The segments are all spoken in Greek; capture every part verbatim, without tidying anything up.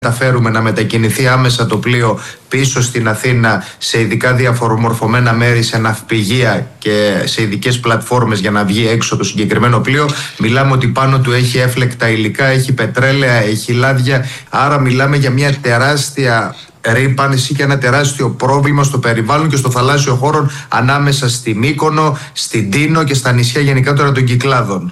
καταφέρουμε να μετακινηθεί άμεσα το πλοίο πίσω στην Αθήνα σε ειδικά διαφορομορφωμένα μέρη, σε ναυπηγεία και σε ειδικές πλατφόρμες για να βγει έξω το συγκεκριμένο πλοίο. Μιλάμε ότι πάνω του έχει έφλεκτα υλικά, έχει πετρέλαια, έχει λάδια. Άρα μιλάμε για μια τεράστια ρύπανση και ένα τεράστιο πρόβλημα στο περιβάλλον και στο θαλάσσιο χώρο ανάμεσα στη Μύκονο, στην Τίνο και στα νησιά γενικά τώρα των Κυκλάδων.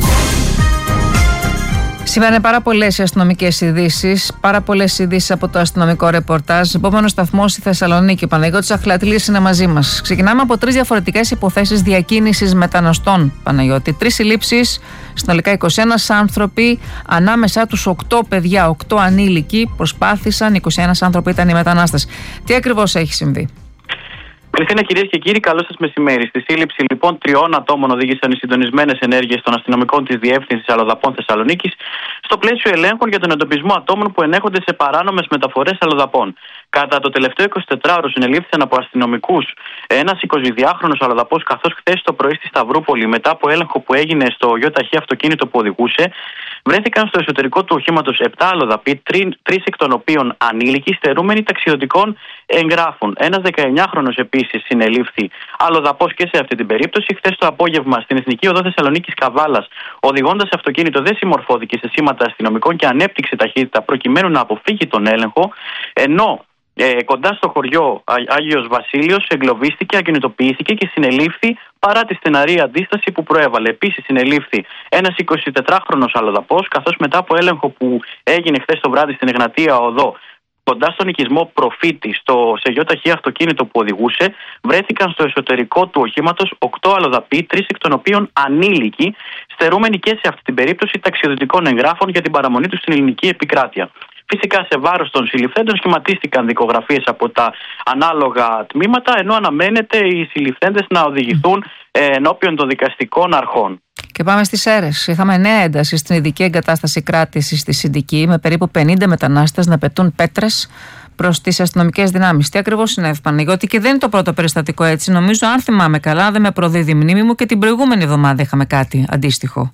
Σήμερα είναι πάρα πολλές οι αστυνομικές ειδήσεις, πάρα πολλές ειδήσεις από το αστυνομικό ρεπορτάζ. Επόμενο σταθμό στη Θεσσαλονίκη. Ο Παναγιώτης Αχλατλής είναι μαζί μας. Ξεκινάμε από τρεις διαφορετικές υποθέσεις διακίνησης μεταναστών, Παναγιώτη. Τρεις συλλήψεις, συνολικά είκοσι ένας άνθρωποι, ανάμεσά τους οκτώ παιδιά, οκτώ ανήλικοι προσπάθησαν, είκοσι ένας άνθρωποι ήταν οι μετανάστες. Τι ακριβώς έχει συμβεί? Χριστίνα, κυρίες και κύριοι, καλό σας μεσημέρι. Στη σύλληψη λοιπόν τριών ατόμων οδήγησαν οι συντονισμένες ενέργειες των αστυνομικών της Διεύθυνσης Αλλοδαπών Θεσσαλονίκης στο πλαίσιο ελέγχων για τον εντοπισμό ατόμων που ενέχονται σε παράνομες μεταφορές αλλοδαπών. Κατά το τελευταίο εικοσιτετράωρο συνελήφθησαν από αστυνομικούς ένας εικοσιδυάχρονος αλλοδαπός, καθώς χθες το πρωί στη Σταυρούπολη, μετά από έλεγχο που έγινε στο ΙΟΤΑΧΗ αυτοκίνητο που οδηγούσε, βρέθηκαν στο εσωτερικό του οχήματος επτά αλλοδαποί, τρεις εκ των οποίων ανήλικοι, στερούμενοι ταξιδιωτικών εγγράφων. Ένας δεκαεννιάχρονος επίσης συνελήφθη αλλοδαπός και σε αυτή την περίπτωση. Χθες το απόγευμα στην Εθνική Οδό Θεσσαλονίκης Καβάλας, οδηγώντας αυτοκίνητο, δεν συμμορφώθηκε σε σήματα αστυνομικών και ανέπτυξε ταχύτητα προκειμένου να αποφύγει τον έλεγχο, ενώ Ε, κοντά στο χωριό Α, Άγιος Βασίλειος εγκλωβίστηκε, ακινητοποιήθηκε και συνελήφθη παρά τη στεναρή αντίσταση που προέβαλε. Επίσης συνελήφθη ένας εικοσιτετράχρονος αλλοδαπός, καθώς μετά από έλεγχο που έγινε χθες το βράδυ στην Εγνατία Οδό, κοντά στον οικισμό Προφήτη, στο σε ΙΟΤΑΧΗ αυτοκίνητο που οδηγούσε, βρέθηκαν στο εσωτερικό του οχήματος οκτώ αλλοδαποί, τρεις εκ των οποίων ανήλικοι, στερούμενοι και σε αυτή την περίπτωση ταξιδιωτικών εγγράφων για την παραμονή τους στην ελληνική επικράτεια. Φυσικά σε βάρος των συλληφθέντων σχηματίστηκαν δικογραφίες από τα ανάλογα τμήματα, ενώ αναμένεται οι συλληφθέντες να οδηγηθούν ενώπιον των δικαστικών αρχών. Και πάμε στις Σέρρες. Είχαμε νέα ένταση στην ειδική εγκατάσταση κράτησης στη Συντική, με περίπου πενήντα μετανάστες να πετούν πέτρες προς τις αστυνομικές δυνάμεις. Τι ακριβώς συνέβη, Παναγιώτη? Και δεν είναι το πρώτο περιστατικό έτσι. Νομίζω, αν θυμάμαι καλά, δεν με προδίδει η μνήμη μου, και την προηγούμενη εβδομάδα είχαμε κάτι αντίστοιχο.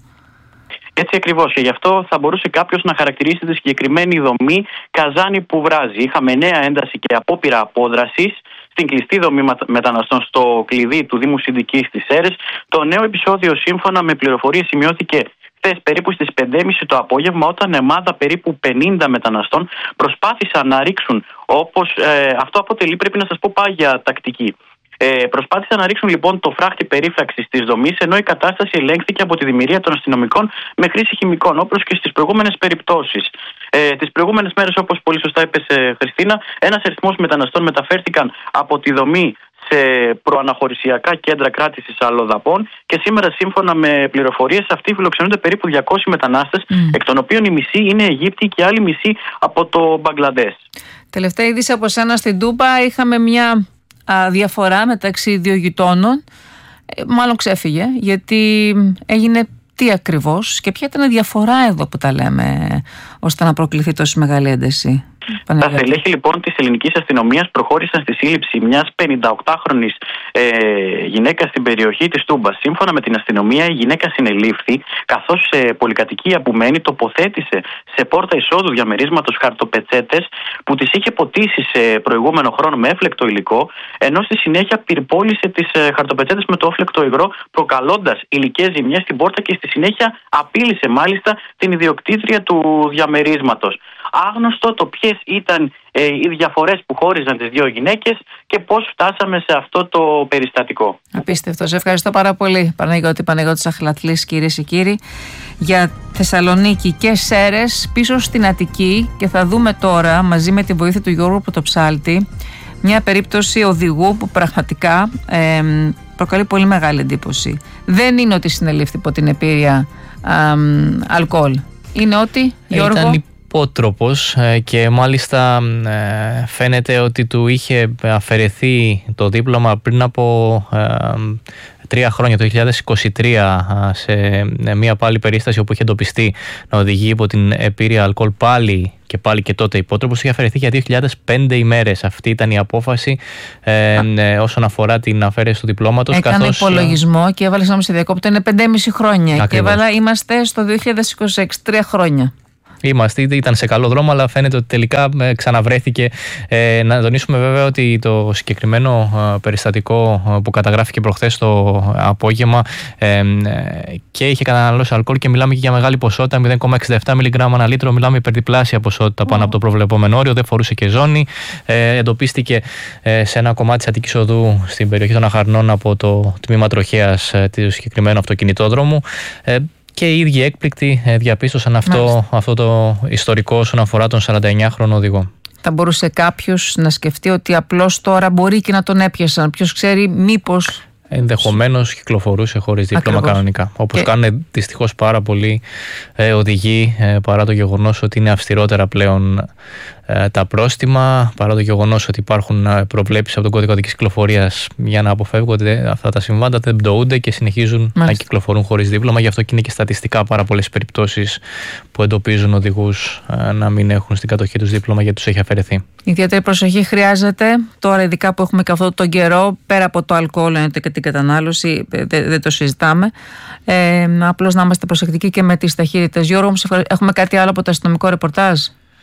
Έτσι ακριβώς, και γι' αυτό θα μπορούσε κάποιος να χαρακτηρίσει τη συγκεκριμένη δομή καζάνι που βράζει. Είχαμε νέα ένταση και απόπειρα απόδρασης στην κλειστή δομή μεταναστών στο κλειδί του Δήμου Συντικής στις Σέρρες. Το νέο επεισόδιο, σύμφωνα με πληροφορίες, σημειώθηκε χθες περίπου στις πέντε και μισή το απόγευμα, όταν ομάδα περίπου πενήντα μεταναστών προσπάθησαν να ρίξουν, όπως ε, αυτό αποτελεί, πρέπει να σας πω, πάγια τακτική. Ε, προσπάθησαν να ρίξουν λοιπόν το φράχτη περίφραξης της δομής, ενώ η κατάσταση ελέγχθηκε από τη δημιουργία των αστυνομικών με χρήση χημικών, όπως και στις προηγούμενες περιπτώσεις. Ε, τις προηγούμενες μέρες, όπως πολύ σωστά είπες, ε, Χριστίνα, ένας αριθμός μεταναστών μεταφέρθηκαν από τη δομή σε προαναχωρησιακά κέντρα κράτησης αλλοδαπών, και σήμερα, σύμφωνα με πληροφορίες, αυτοί φιλοξενούνται περίπου διακόσιοι μετανάστες, mm. εκ των οποίων η μισή είναι Αιγύπτιοι και άλλοι μισή από το Μπαγκλαντές. Τελευταία είδηση από σένα. Στην Τούμπα είχαμε μια διαφορά μεταξύ δύο γειτόνων, μάλλον ξέφυγε, γιατί έγινε τι ακριβώς και ποια ήταν η διαφορά εδώ που τα λέμε, ώστε να προκληθεί τόσο μεγάλη ένταση? Τα στελέχη λοιπόν της ελληνικής αστυνομίας προχώρησαν στη σύλληψη μιας πενηνταοκτάχρονης ε, γυναίκας στην περιοχή της Τούμπας. Σύμφωνα με την αστυνομία, η γυναίκα συνελήφθη καθώς σε πολυκατοικία που μένει τοποθέτησε σε πόρτα εισόδου διαμερίσματος χαρτοπετσέτες που τις είχε ποτίσει σε προηγούμενο χρόνο με έφλεκτο υλικό, ενώ στη συνέχεια πυρπόλησε τις ε, χαρτοπετσέτες με το όφλεκτο υγρό, προκαλώντας υλικές ζημιές στην πόρτα, και στη συνέχεια απείλησε μάλιστα την ιδιοκτήτρια του διαμερίσματος. Άγνωστο το ποιες ήταν ε, οι διαφορές που χώριζαν τις δύο γυναίκες και πώς φτάσαμε σε αυτό το περιστατικό. Απίστευτο. Σε ευχαριστώ πάρα πολύ, Παναγιώτη. Παναγιώτης Αχλατλής, κυρίες και κύριοι, για Θεσσαλονίκη και Σέρρες, πίσω στην Αττική. Και θα δούμε τώρα, μαζί με τη βοήθεια του Γιώργου Πρωτοψάλτη, μια περίπτωση οδηγού που πραγματικά ε, προκαλεί πολύ μεγάλη εντύπωση. Δεν είναι ότι συνελήφθη από την επίρρεια ε, αλκοόλ. Είναι ότι, Γιώργο... Ήταν υπότροπος και μάλιστα φαίνεται ότι του είχε αφαιρεθεί το δίπλωμα πριν από τρία χρόνια, το δύο χιλιάδες είκοσι τρία, σε μια πάλι περίσταση όπου είχε εντοπιστεί να οδηγεί υπό την επίρρεια αλκοόλ, πάλι και πάλι και τότε υπότροπος. Είχε αφαιρεθεί για δύο χιλιάδες πέντε ημέρες. Αυτή ήταν η απόφαση ε, ε, όσον αφορά την αφαίρεση του διπλώματος. Έκανε καθώς υπολογισμό και έβαλε, να μου σε διακόπτω, είναι πέντε και μισή χρόνια. Ακριβώς. Και έβαλα, είμαστε στο δύο χιλιάδες είκοσι έξι, τρία χρόνια. είμαστε, ήταν σε καλό δρόμο, αλλά φαίνεται ότι τελικά ξαναβρέθηκε. Ε, να τονίσουμε βέβαια ότι το συγκεκριμένο περιστατικό που καταγράφηκε προχθές το απόγευμα ε, και είχε καταναλώσει αλκοόλ, και μιλάμε και για μεγάλη ποσότητα, μηδέν κόμμα εξήντα επτά μιλιγκράμμα ανά λίτρο, μιλάμε υπερδιπλάσια ποσότητα πάνω mm. από το προβλεπόμενο όριο, δεν φορούσε και ζώνη. Ε, εντοπίστηκε ε, σε ένα κομμάτι της Αττικής Οδού στην περιοχή των Αχαρνών από το τμήμα τροχέας ε, του συγκεκριμένου αυτοκινητόδρομου. Ε, Και οι ίδιοι έκπληκτοι διαπίστωσαν αυτό, αυτό το ιστορικό όσον αφορά τον σαρανταεννιάχρονο οδηγό. Θα μπορούσε κάποιος να σκεφτεί ότι απλώς τώρα μπορεί και να τον έπιασαν. Ποιος ξέρει, μήπως. Ενδεχομένως κυκλοφορούσε χωρίς δίπλωμα. Ακριβώς. Κανονικά. Όπως και... κάνουν δυστυχώς πάρα πολλοί ε, οδηγοί, ε, παρά το γεγονός ότι είναι αυστηρότερα πλέον ε, τα πρόστιμα, παρά το γεγονός ότι υπάρχουν προβλέψεις από τον κώδικα οδικής κυκλοφορίας για να αποφεύγονται αυτά τα συμβάντα, δεν πτωούνται και συνεχίζουν Μάλιστα. να κυκλοφορούν χωρίς δίπλωμα. Γι' αυτό και είναι και στατιστικά πάρα πολλές περιπτώσεις που εντοπίζουν οδηγούς ε, να μην έχουν στην κατοχή τους δίπλωμα γιατί τους έχει αφαιρεθεί. Ιδιαίτερη προσοχή χρειάζεται τώρα, ειδικά που έχουμε και αυτόν τον καιρό, πέρα από το αλκοόλ και την κατανάλωση, δεν, δεν το συζητάμε. Ε, απλώς να είμαστε προσεκτικοί και με τις ταχύτητες. Γιώργο, έχουμε κάτι άλλο από το αστυνομικό ρεπορτάζ?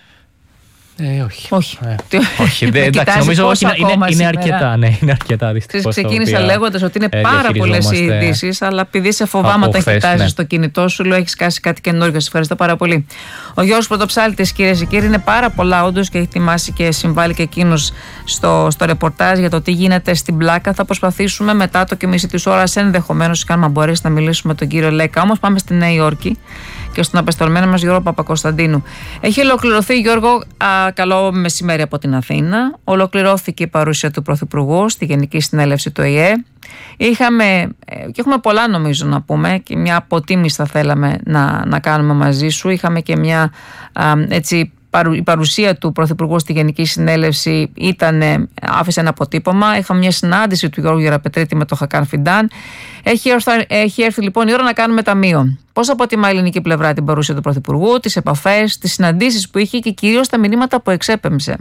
Ε, όχι. Όχι. Ε, όχι. Δε, εντάξει, νομίζω όχι, είναι, είναι, είναι αρκετά. Ναι, είναι αρκετά δυστυχώς. Ξεκίνησα λέγοντας ότι είναι πάρα πολλές οι ειδήσεις, αλλά επειδή σε φοβάμαι όταν κοιτάζεις ναι. το κινητό σου, λέω έχεις κάσει κάτι καινούργιο. Σας ευχαριστώ πάρα πολύ. Ο Γιώργος Πρωτοψάλτης, κυρίες και κύριοι, είναι πάρα πολλά όντως και έχει ετοιμάσει και συμβάλει και εκείνος στο, στο ρεπορτάζ για το τι γίνεται στην Πλάκα. Θα προσπαθήσουμε μετά το και μισή της ώρας, ενδεχομένως, αν μπορέσει να μιλήσουμε με τον κύριο Λέκα. Όμως πάμε στη Νέα Υόρκη και στον απεσταλμένο μας Γιώργο Παπακοσταντίνου. Έχει ολοκληρωθεί, Γιώργο, α, καλό μεσημέρι από την Αθήνα. Ολοκληρώθηκε η παρουσία του Πρωθυπουργού στη Γενική Συνέλευση του Ο Η Ε. Είχαμε, και έχουμε πολλά νομίζω να πούμε, και μια αποτίμηση θα θέλαμε να, να κάνουμε μαζί σου. Είχαμε και μια α, έτσι, η παρουσία του Πρωθυπουργού στη Γενική Συνέλευση ήταν, άφησε ένα αποτύπωμα. Είχαμε μια συνάντηση του Γιώργου Γεραπετρίτη με τον Χακάν Φιντάν. Έχει έρθει, έχει έρθει λοιπόν η ώρα να κάνουμε ταμείο. Πώς αποτιμά η ελληνική πλευρά την παρουσία του Πρωθυπουργού, τις επαφές, τις συναντήσεις που είχε και κυρίως τα μηνύματα που εξέπεμψε?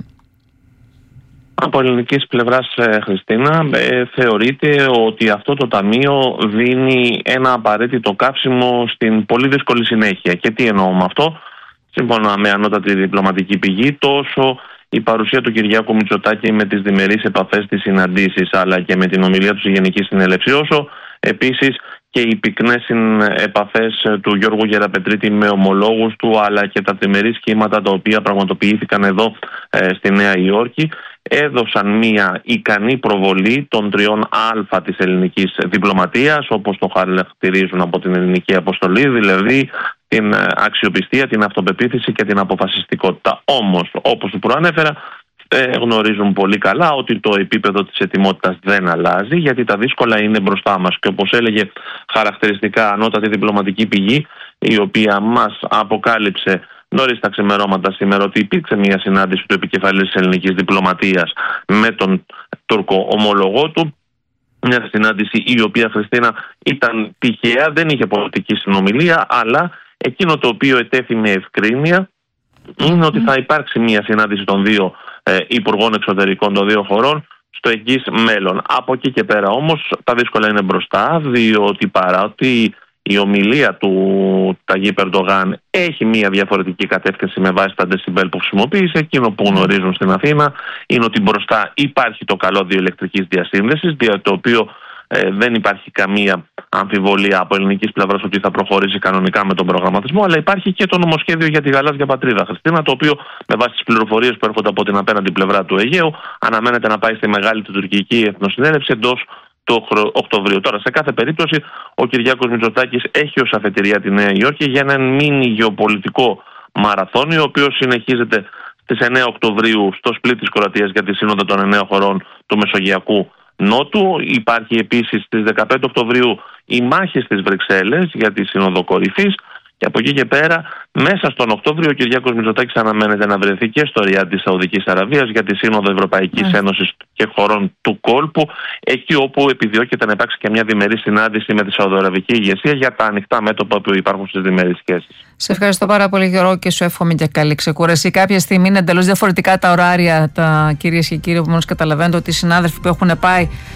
Από ελληνικής πλευράς, Χριστίνα, ε, θεωρείται ότι αυτό το ταμείο δίνει ένα απαραίτητο καύσιμο στην πολύ δύσκολη συνέχεια. Και τι εννοώ με αυτό? Σύμφωνα με ανώτατη διπλωματική πηγή, τόσο η παρουσία του Κυριάκου Μητσοτάκη με τις διμερείς επαφές, τις συναντήσεις, αλλά και με την ομιλία του στη Γενική Συνέλευση, όσο επίσης και οι πυκνές επαφές του Γιώργου Γεραπετρίτη με ομολόγους του, αλλά και τα τριμερείς κύματα τα οποία πραγματοποιήθηκαν εδώ ε, στη Νέα Υόρκη, έδωσαν μια ικανή προβολή των τριών Α της ελληνικής διπλωματίας, όπως το χαρακτηρίζουν από την ελληνική αποστολή, δηλαδή την αξιοπιστία, την αυτοπεποίθηση και την αποφασιστικότητα. Όμως, όπως σου προανέφερα, γνωρίζουν πολύ καλά ότι το επίπεδο της ετοιμότητας δεν αλλάζει, γιατί τα δύσκολα είναι μπροστά μας. Και όπως έλεγε χαρακτηριστικά ανώτατη διπλωματική πηγή, η οποία μας αποκάλυψε νωρίς τα ξημερώματα σήμερα ότι υπήρξε μια συνάντηση του επικεφαλής της ελληνικής διπλωματίας με τον Τούρκο ομολογό του. Μια συνάντηση η οποία, Χριστίνα, ήταν τυχαία, δεν είχε πολιτική συνομιλία, αλλά εκείνο το οποίο ετέθη με ευκρίνεια είναι ότι θα υπάρξει μια συνάντηση των δύο ε, υπουργών εξωτερικών των δύο χωρών στο εγγύς μέλλον. Από εκεί και πέρα όμως τα δύσκολα είναι μπροστά, διότι παρότι η ομιλία του Ταγίπ Ερντογάν έχει μια διαφορετική κατεύθυνση με βάση τα ντεσιμπέλ που χρησιμοποίησε, εκείνο που γνωρίζουν στην Αθήνα είναι ότι μπροστά υπάρχει το καλώδιο ηλεκτρικής διασύνδεσης, δια το οποίο ε, δεν υπάρχει καμία αμφιβολία από ελληνικής πλευράς ότι θα προχωρήσει κανονικά με τον προγραμματισμό, αλλά υπάρχει και το νομοσχέδιο για τη γαλάζια πατρίδα, Χριστίνα, το οποίο με βάση τις πληροφορίες που έρχονται από την απέναντι πλευρά του Αιγαίου αναμένεται να πάει στη μεγάλη του τουρκική εθνοσυνέλευση εντός του Οκτωβρίου. Τώρα, σε κάθε περίπτωση, ο Κυριάκος Μητσοτάκης έχει ως αφετηρία τη Νέα Υόρκη για έναν μίνι γεωπολιτικό μαραθώνιο, ο οποίος συνεχίζεται στις εννέα Οκτωβρίου στο Σπλίτ της Κροατίας για τη Σύνοδο των εννέα χωρών του Μεσογειακού Νότου. Υπάρχει επίσης στις δεκαπέντε Οκτωβρίου η μάχη στις Βρυξέλλες για τη Σύνοδο Κορυφής. Και από εκεί και πέρα, μέσα στον Οκτώβριο, ο Κυριάκος Μητσοτάκης αναμένεται να βρεθεί και στο Ριάντ της Σαουδικής Αραβίας για τη Σύνοδο Ευρωπαϊκής mm. Ένωσης και χωρών του κόλπου, εκεί όπου επιδιώκεται να υπάρξει και μια διμερή συνάντηση με τη Σαουδοαραβική ηγεσία για τα ανοιχτά μέτωπα που υπάρχουν στις διμερείς σχέσεις. Σε ευχαριστώ πάρα πολύ, Γιώργο, και σου εύχομαι και καλή ξεκούραση. Κάποια στιγμή είναι εντελώς διαφορετικά τα ωράρια, τα κυρίες και κύριοι, που μόνος καταλαβαίνετε ότι οι συνάδελφοι που έχουν πάει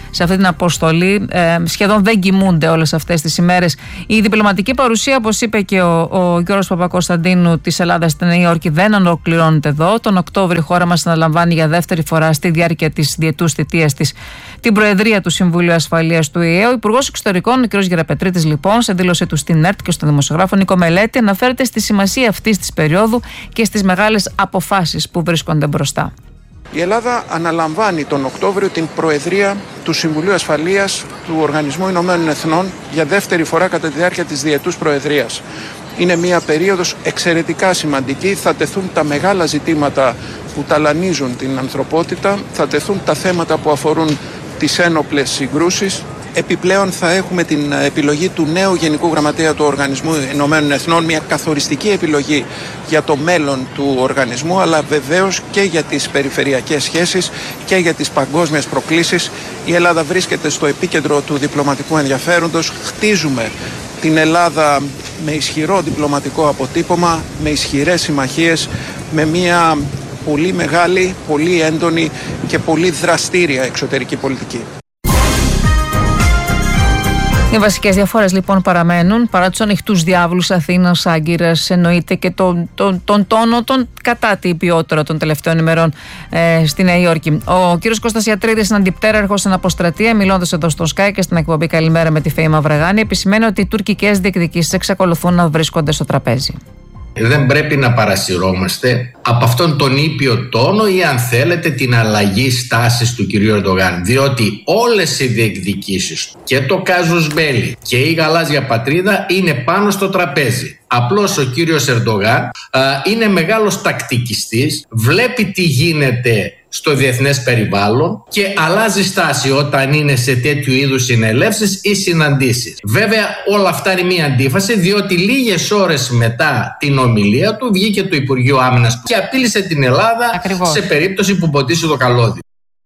σε αυτή την αποστολή. Ε, σχεδόν δεν κοιμούνται όλες αυτές τις ημέρες. Η διπλωματική παρουσία, όπως είπε και ο, ο Γιώργος Παπακοσταντίνου, της Ελλάδας στη Νέα Υόρκη δεν ολοκληρώνεται εδώ. Τον Οκτώβριο η χώρα μας αναλαμβάνει για δεύτερη φορά στη διάρκεια της διετούς θητείας της την Προεδρία του Συμβουλίου Ασφαλείας του ΙΕ. Ο Υπουργός Εξωτερικών, ο κ. Γεραπετρίτης, λοιπόν, σε δήλωσή του στην ΕΡΤ και στον δημοσιογράφο Νίκο Μελέτη, αναφέρεται στη σημασία αυτής της περίοδου και στις μεγάλες αποφάσεις που βρίσκονται μπροστά. Η Ελλάδα αναλαμβάνει τον Οκτώβριο την Προεδρία του Συμβουλίου Ασφαλείας του Οργανισμού Ηνωμένων Εθνών για δεύτερη φορά κατά τη διάρκεια της διετούς Προεδρίας. Είναι μια περίοδος εξαιρετικά σημαντική. Θα τεθούν τα μεγάλα ζητήματα που ταλανίζουν την ανθρωπότητα, θα τεθούν τα θέματα που αφορούν τις ένοπλες συγκρούσεις. Επιπλέον θα έχουμε την επιλογή του νέου Γενικού Γραμματέα του Οργανισμού Ηνωμένων Εθνών, μια καθοριστική επιλογή για το μέλλον του οργανισμού, αλλά βεβαίως και για τις περιφερειακές σχέσεις και για τις παγκόσμιες προκλήσεις. Η Ελλάδα βρίσκεται στο επίκεντρο του διπλωματικού ενδιαφέροντος. Χτίζουμε την Ελλάδα με ισχυρό διπλωματικό αποτύπωμα, με ισχυρές συμμαχίες, με μια πολύ μεγάλη, πολύ έντονη και πολύ δραστήρια εξωτερική πολιτική. Οι βασικές διαφορές λοιπόν παραμένουν, παρά τους ανοιχτούς διάβλους Αθήνας, Άγκυρας, εννοείται και τον, τον, τον τόνο των κατά την ποιότητα των τελευταίων ημερών ε, στη Νέα Υόρκη. Ο κύριος Κώστας Ιατρίδης, αντιπτέραρχος στην αποστρατεία, μιλώντας εδώ στο Sky και στην εκπομπή Καλημέρα με τη Φέη Μαυραγάνη, επισημαίνει ότι οι τουρκικές διεκδικήσεις εξακολουθούν να βρίσκονται στο τραπέζι. Δεν πρέπει να παρασυρώμαστε από αυτόν τον ήπιο τόνο ή, αν θέλετε, την αλλαγή στάσης του κυρίου Ερντογάν, διότι όλες οι διεκδικήσεις και το κάζους μπέλι και η γαλάζια πατρίδα είναι πάνω στο τραπέζι. Απλώς ο κύριος Ερντογάν α, είναι μεγάλος τακτικιστής, βλέπει τι γίνεται στο διεθνές περιβάλλον και αλλάζει στάση όταν είναι σε τέτοιου είδους συνελεύσεις ή συναντήσεις. Βέβαια όλα αυτά είναι μια αντίφαση, διότι λίγες ώρες μετά την ομιλία του βγήκε το Υπουργείο Άμυνας και απείλησε την Ελλάδα. Ακριβώς. Σε περίπτωση που ποτίσει το καλώδιο.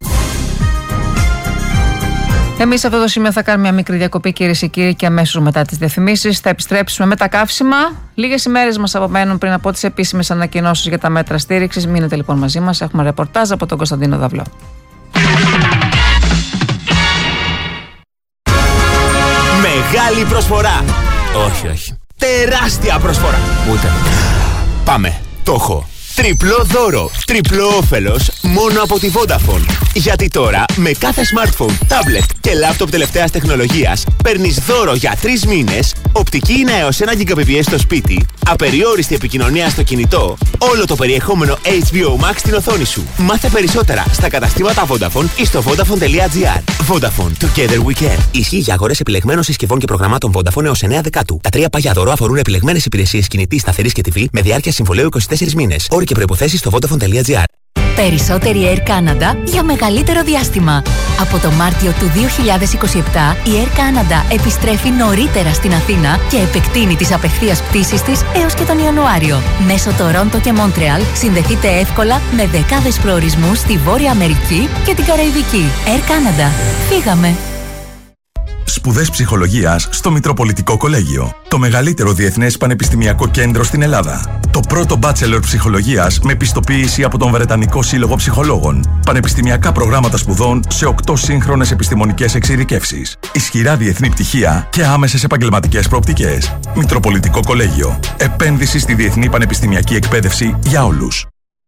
Εμείς σε αυτό το σημείο θα κάνουμε μια μικρή διακοπή, κυρίες και κύριοι, και αμέσως μετά τις διαφημίσεις θα επιστρέψουμε με τα καύσιμα. Λίγες ημέρες μας απομένουν πριν από τις επίσημες ανακοινώσεις για τα μέτρα στήριξης. Μείνετε λοιπόν μαζί μας. Έχουμε ρεπορτάζ από τον Κωνσταντίνο Δαυλό. Μεγάλη προσφορά. Όχι, όχι. Τεράστια προσφορά. Ούτε. Πάμε. Το έχω. Τριπλό δώρο, τριπλό όφελος μόνο από τη Vodafone. Γιατί τώρα με κάθε smartphone, tablet και laptop τελευταίας τεχνολογίας παίρνεις δώρο για τρεις μήνες, οπτική είναι έως ένα γιγαμπιτ στο σπίτι, απεριόριστη επικοινωνία στο κινητό, όλο το περιεχόμενο έιτς μπι ο Max στην οθόνη σου. Μάθε περισσότερα στα καταστήματα Vodafone ή στο vodafone τελεία gr. Vodafone, together we can. Ισχύει για αγορές επιλεγμένων συσκευών και προγραμμάτων Vodafone έως εννέα Δεκάτου. Τα τρία παγιά δώρο αφορούν επιλεγμένες υπηρεσίες κινητής, σταθερής και τι βι με διάρκεια συμβολαίου είκοσι τέσσερις μήνες. Όροι και προϋποθέσεις στο vodafone τελεία gr. Περισσότερη Air Canada για μεγαλύτερο διάστημα. Από το Μάρτιο του δύο χιλιάδες είκοσι επτά η Air Canada επιστρέφει νωρίτερα στην Αθήνα και επεκτείνει τις απευθείας πτήσεις της έως και τον Ιανουάριο. Μέσω Τορόντο και Μόντρεαλ συνδεθείτε εύκολα με δεκάδες προορισμούς στη Βόρεια Αμερική και την Καραϊβική. Air Canada. Φύγαμε! Σπουδές ψυχολογίας στο Μητροπολιτικό Κολέγιο. Το μεγαλύτερο διεθνές πανεπιστημιακό κέντρο στην Ελλάδα. Το πρώτο bachelor ψυχολογίας με πιστοποίηση από τον Βρετανικό Σύλλογο Ψυχολόγων. Πανεπιστημιακά προγράμματα σπουδών σε οκτώ σύγχρονες επιστημονικές εξειδικεύσεις. Ισχυρά διεθνή πτυχία και άμεσες επαγγελματικές προοπτικές. Μητροπολιτικό Κολέγιο. Επένδυση στη διεθνή πανεπιστημιακή εκπαίδευση για όλους.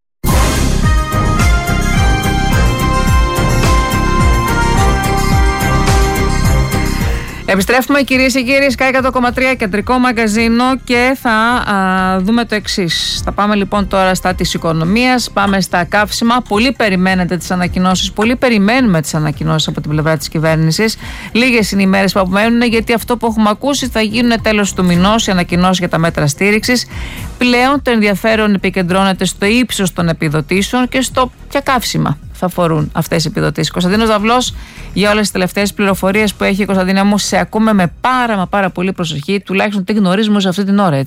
Επιστρέφουμε, κυρίες και κύριοι, Sky εκατό κόμμα τρία κεντρικό μαγκαζίνο και θα α, δούμε το εξής. Θα πάμε λοιπόν τώρα στα της οικονομίας, πάμε στα καύσιμα. Πολύ περιμένετε τις ανακοινώσεις, πολύ περιμένουμε τις ανακοινώσεις από την πλευρά της κυβέρνησης. Λίγες είναι οι μέρες που απομένουν, γιατί αυτό που έχουμε ακούσει θα γίνουν τέλος του μηνός οι ανακοινώσεις για τα μέτρα στήριξης. Πλέον το ενδιαφέρον επικεντρώνεται στο ύψος των επιδοτήσεων και στο ποια καύσιμα θα αφορούν αυτές οι επιδοτήσεις. Κωνσταντίνος Δαυλός, για όλες τις τελευταίες πληροφορίες που έχει. Κωνσταντίνα μου, σε ακούμε με πάρα μα πάρα πολύ προσοχή, τουλάχιστον τι γνωρίζουμε σε αυτή την ώρα, έτσι.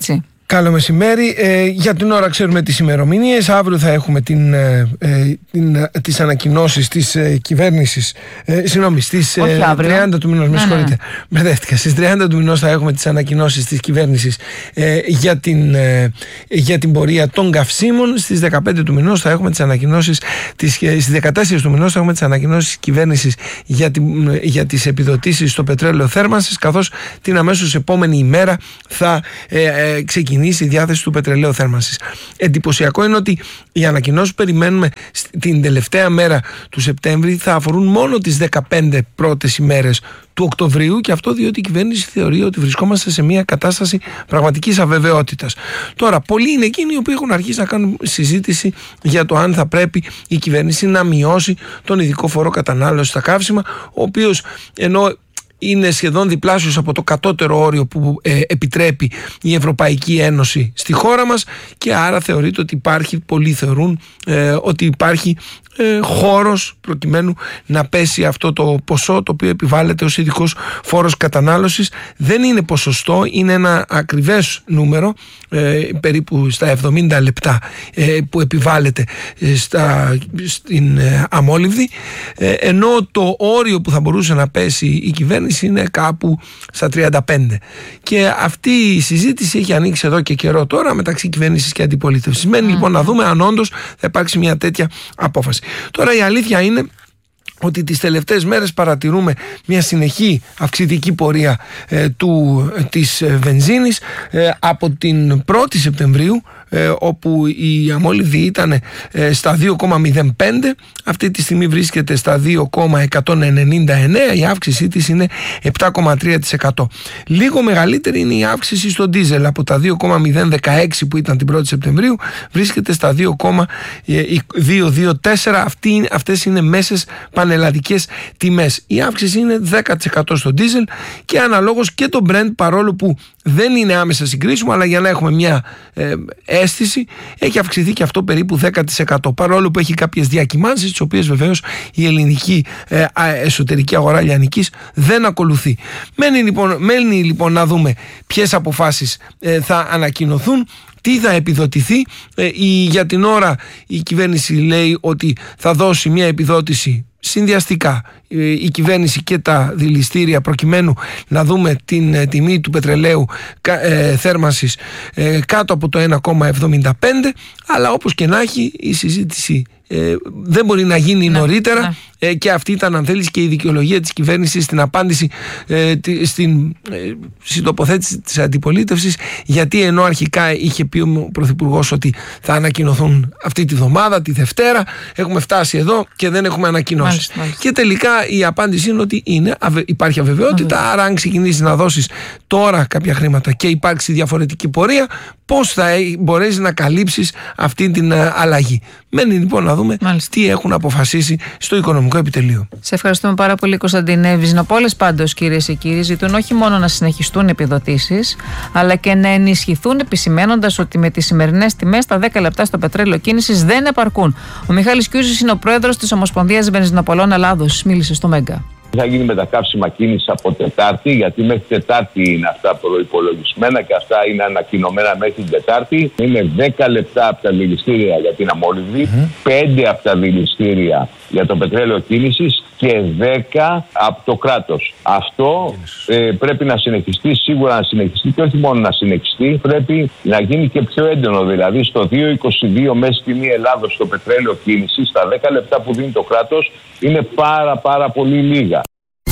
Καλό μεσημέρι. Ε, για την ώρα ξέρουμε τις ημερομηνίες. Αύριο θα έχουμε την, ε, την, τις ανακοινώσεις της ε, κυβέρνησης. Ε, συγγνώμη, στις ε, τριάντα του μηνός. Με συγχωρείτε. Μπερδεύτηκα. Στις τριάντα του μηνός θα έχουμε τις ανακοινώσεις της κυβέρνησης ε, για, την, ε, για την πορεία των καυσίμων. Στις δεκαπέντε του μηνός θα έχουμε τις ανακοινώσεις. Της, στις δεκατέσσερα του μηνός θα έχουμε τις ανακοινώσεις της κυβέρνησης για, την, για τις επιδοτήσεις στο πετρέλαιο θέρμανσης. Καθώς την αμέσως επόμενη ημέρα θα ε, ε, ξεκινήσει η διάθεση του πετρελαίου θέρμανσης. Εντυπωσιακό είναι ότι οι ανακοινώσεις που περιμένουμε την τελευταία μέρα του Σεπτέμβρη θα αφορούν μόνο τις δεκαπέντε πρώτες ημέρες του Οκτωβρίου, και αυτό διότι η κυβέρνηση θεωρεί ότι βρισκόμαστε σε μια κατάσταση πραγματικής αβεβαιότητας. Τώρα, πολλοί είναι εκείνοι οι οποίοι έχουν αρχίσει να κάνουν συζήτηση για το αν θα πρέπει η κυβέρνηση να μειώσει τον ειδικό φόρο κατανάλωσης στα καύσιμα, ο οποίος ενώ είναι σχεδόν διπλάσιος από το κατώτερο όριο που ε, επιτρέπει η Ευρωπαϊκή Ένωση στη χώρα μας, και άρα θεωρείται ότι υπάρχει, πολλοί θεωρούν ε, ότι υπάρχει ε, χώρος προκειμένου να πέσει αυτό το ποσό το οποίο επιβάλλεται ως ειδικός φόρος κατανάλωσης. Δεν είναι ποσοστό, είναι ένα ακριβές νούμερο, ε, περίπου στα εβδομήντα λεπτά ε, που επιβάλλεται ε, στα, στην ε, αμόλυβδη, ε, ενώ το όριο που θα μπορούσε να πέσει η κυβέρνηση είναι κάπου στα τριάντα πέντε. Και αυτή η συζήτηση έχει ανοίξει εδώ και καιρό τώρα μεταξύ κυβέρνησης και αντιπολίτευσης. Μένει mm. λοιπόν να δούμε αν όντως θα υπάρξει μια τέτοια απόφαση. Τώρα η αλήθεια είναι ότι τις τελευταίες μέρες παρατηρούμε μια συνεχή αυξητική πορεία ε, του, ε, της ε, βενζίνης ε, από την πρώτη Σεπτεμβρίου, ε, όπου η αμόλυβδη ήταν ε, στα δύο κόμμα μηδέν πέντε, αυτή τη στιγμή βρίσκεται στα δύο κόμμα εκατόν ενενήντα εννέα, η αύξησή της είναι επτά κόμμα τρία τοις εκατό. Λίγο μεγαλύτερη είναι η αύξηση στο ντίζελ, από τα δύο κόμμα μηδέν δεκαέξι που ήταν την πρώτη Σεπτεμβρίου βρίσκεται στα δύο κόμμα διακόσια είκοσι τέσσερα. Αυτοί, αυτές είναι μέσες πανελλαδικές τιμές. Η αύξηση είναι δέκα τοις εκατό στο ντίζελ και αναλόγως και το Brent, παρόλο που δεν είναι άμεσα συγκρίσιμο, αλλά για να έχουμε μια ε, αίσθηση, έχει αυξηθεί και αυτό περίπου δέκα τοις εκατό, παρόλο που έχει κάποιες διακυμάνσεις, τις οποίες βεβαίως η ελληνική ε, εσωτερική αγορά λιανικής δεν ακολουθεί. Μένει λοιπόν, μένει λοιπόν να δούμε ποιες αποφάσεις ε, θα ανακοινωθούν, τι θα επιδοτηθεί. ε, η, για την ώρα η κυβέρνηση λέει ότι θα δώσει μια επιδότηση συνδυαστικά, η κυβέρνηση και τα δηληστήρια, προκειμένου να δούμε την τιμή του πετρελαίου ε, θέρμανσης ε, κάτω από το ένα κόμμα εβδομήντα πέντε, αλλά όπως και να έχει η συζήτηση ε, δεν μπορεί να γίνει ναι, νωρίτερα ναι. Ε, και αυτή ήταν, αν θέλεις, και η δικαιολογία της κυβέρνησης στην απάντηση, ε, στην ε, συντοποθέτηση της αντιπολίτευσης, γιατί ενώ αρχικά είχε πει ο Πρωθυπουργός ότι θα ανακοινωθούν αυτή τη βδομάδα, τη Δευτέρα, έχουμε φτάσει εδώ και δεν έχουμε ανακοινώσει. Μάλιστα, μάλιστα. Και τελικά η απάντηση είναι ότι είναι, υπάρχει αβεβαιότητα, mm-hmm. άρα αν ξεκινήσει να δώσεις τώρα κάποια χρήματα και υπάρξει διαφορετική πορεία, πώς θα μπορέσεις να καλύψεις αυτή την αλλαγή. Μένει λοιπόν να δούμε Μάλιστα. τι έχουν αποφασίσει στο Οικονομικό Επιτελείο. Σε ευχαριστούμε πάρα πολύ, Κωνσταντίνε. Βυζνοπόλες πάντως, κυρίες και κύριοι, ζητούν όχι μόνο να συνεχιστούν επιδοτήσεις, αλλά και να ενισχυθούν, επισημαίνοντας ότι με τις σημερινές τιμές τα δέκα λεπτά στο πετρέλαιο κίνησης δεν επαρκούν. Ο Μιχάλης Κιούζης είναι ο πρόεδρος της Ομοσπονδίας Βενζινοπολών Ελλάδος. Μίλησε στο Μέγκα. Θα γίνει με τα καύσιμα κίνηση από Τετάρτη, γιατί μέχρι Τετάρτη είναι αυτά προϋπολογισμένα και αυτά είναι ανακοινωμένα μέχρι την Τετάρτη. Είναι δέκα λεπτά από τα δηληστήρια για την αμόλυβδη, mm-hmm. πέντε από τα δηληστήρια για το πετρέλαιο κίνησης και δέκα από το κράτος. Αυτό ε, πρέπει να συνεχιστεί, σίγουρα να συνεχιστεί, και όχι μόνο να συνεχιστεί, πρέπει να γίνει και πιο έντονο. Δηλαδή στο δύο κόμμα είκοσι δύο μέση τιμή Ελλάδος στο πετρέλαιο κίνησης, τα δέκα λεπτά που δίνει το κράτος είναι πάρα πάρα πολύ λίγα.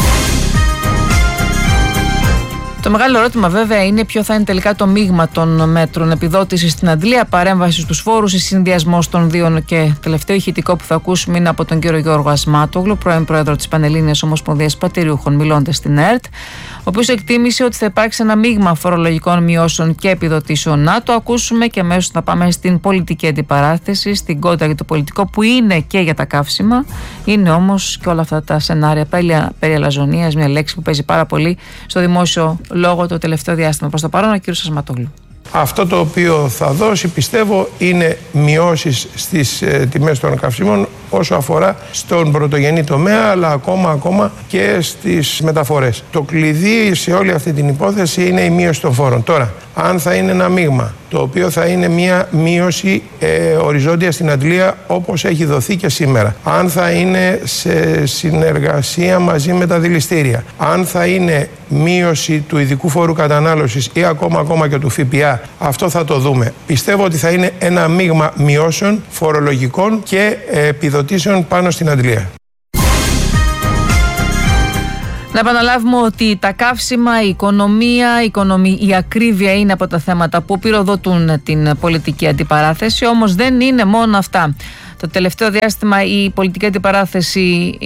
Το μεγάλο ερώτημα βέβαια είναι ποιο θα είναι τελικά το μείγμα των μέτρων επιδότησης στην αντλία, παρέμβαση στους φόρους ή συνδυασμός των δύο. Και τελευταίο ηχητικό που θα ακούσουμε είναι από τον κύριο Γιώργο Ασμάτογλου, πρώην πρόεδρο της Πανελλήνιας Ομοσπονδίας Πατηριούχων, μιλώντας στην ΕΡΤ, ο οποίος εκτίμησε ότι θα υπάρξει ένα μείγμα φορολογικών μειώσεων και επιδοτήσεων. Να το ακούσουμε και αμέσως θα πάμε στην πολιτική αντιπαράθεση, στην κόντρα για το πολιτικό, που είναι και για τα καύσιμα, είναι όμως και όλα αυτά τα σενάρια περί αλαζονίας, μια λέξη που παίζει πάρα πολύ στο δημόσιο λόγο το τελευταίο διάστημα. Προς το παρόν, ο κύριος Ασματόγλου. Αυτό το οποίο θα δώσει, πιστεύω, είναι μειώσεις στις ε, τιμές των καυσίμων όσο αφορά στον πρωτογενή τομέα, αλλά ακόμα, ακόμα και στις μεταφορές. Το κλειδί σε όλη αυτή την υπόθεση είναι η μείωση των φόρων. Τώρα, αν θα είναι ένα μείγμα το οποίο θα είναι μια μείωση ε, οριζόντια στην αντλία όπως έχει δοθεί και σήμερα, αν θα είναι σε συνεργασία μαζί με τα δηληστήρια, αν θα είναι μείωση του ειδικού φόρου κατανάλωσης ή ακόμα, ακόμα και του ΦΠΑ, αυτό θα το δούμε. Πιστεύω ότι θα είναι ένα μείγμα μειώσεων φορολογικών και επιδοτήσεων πάνω στην αντλία. Να επαναλάβουμε ότι τα καύσιμα, η οικονομία, η, οικονομία, η ακρίβεια είναι από τα θέματα που πυροδοτούν την πολιτική αντιπαράθεση, όμως δεν είναι μόνο αυτά. Το τελευταίο διάστημα η πολιτική αντιπαράθεση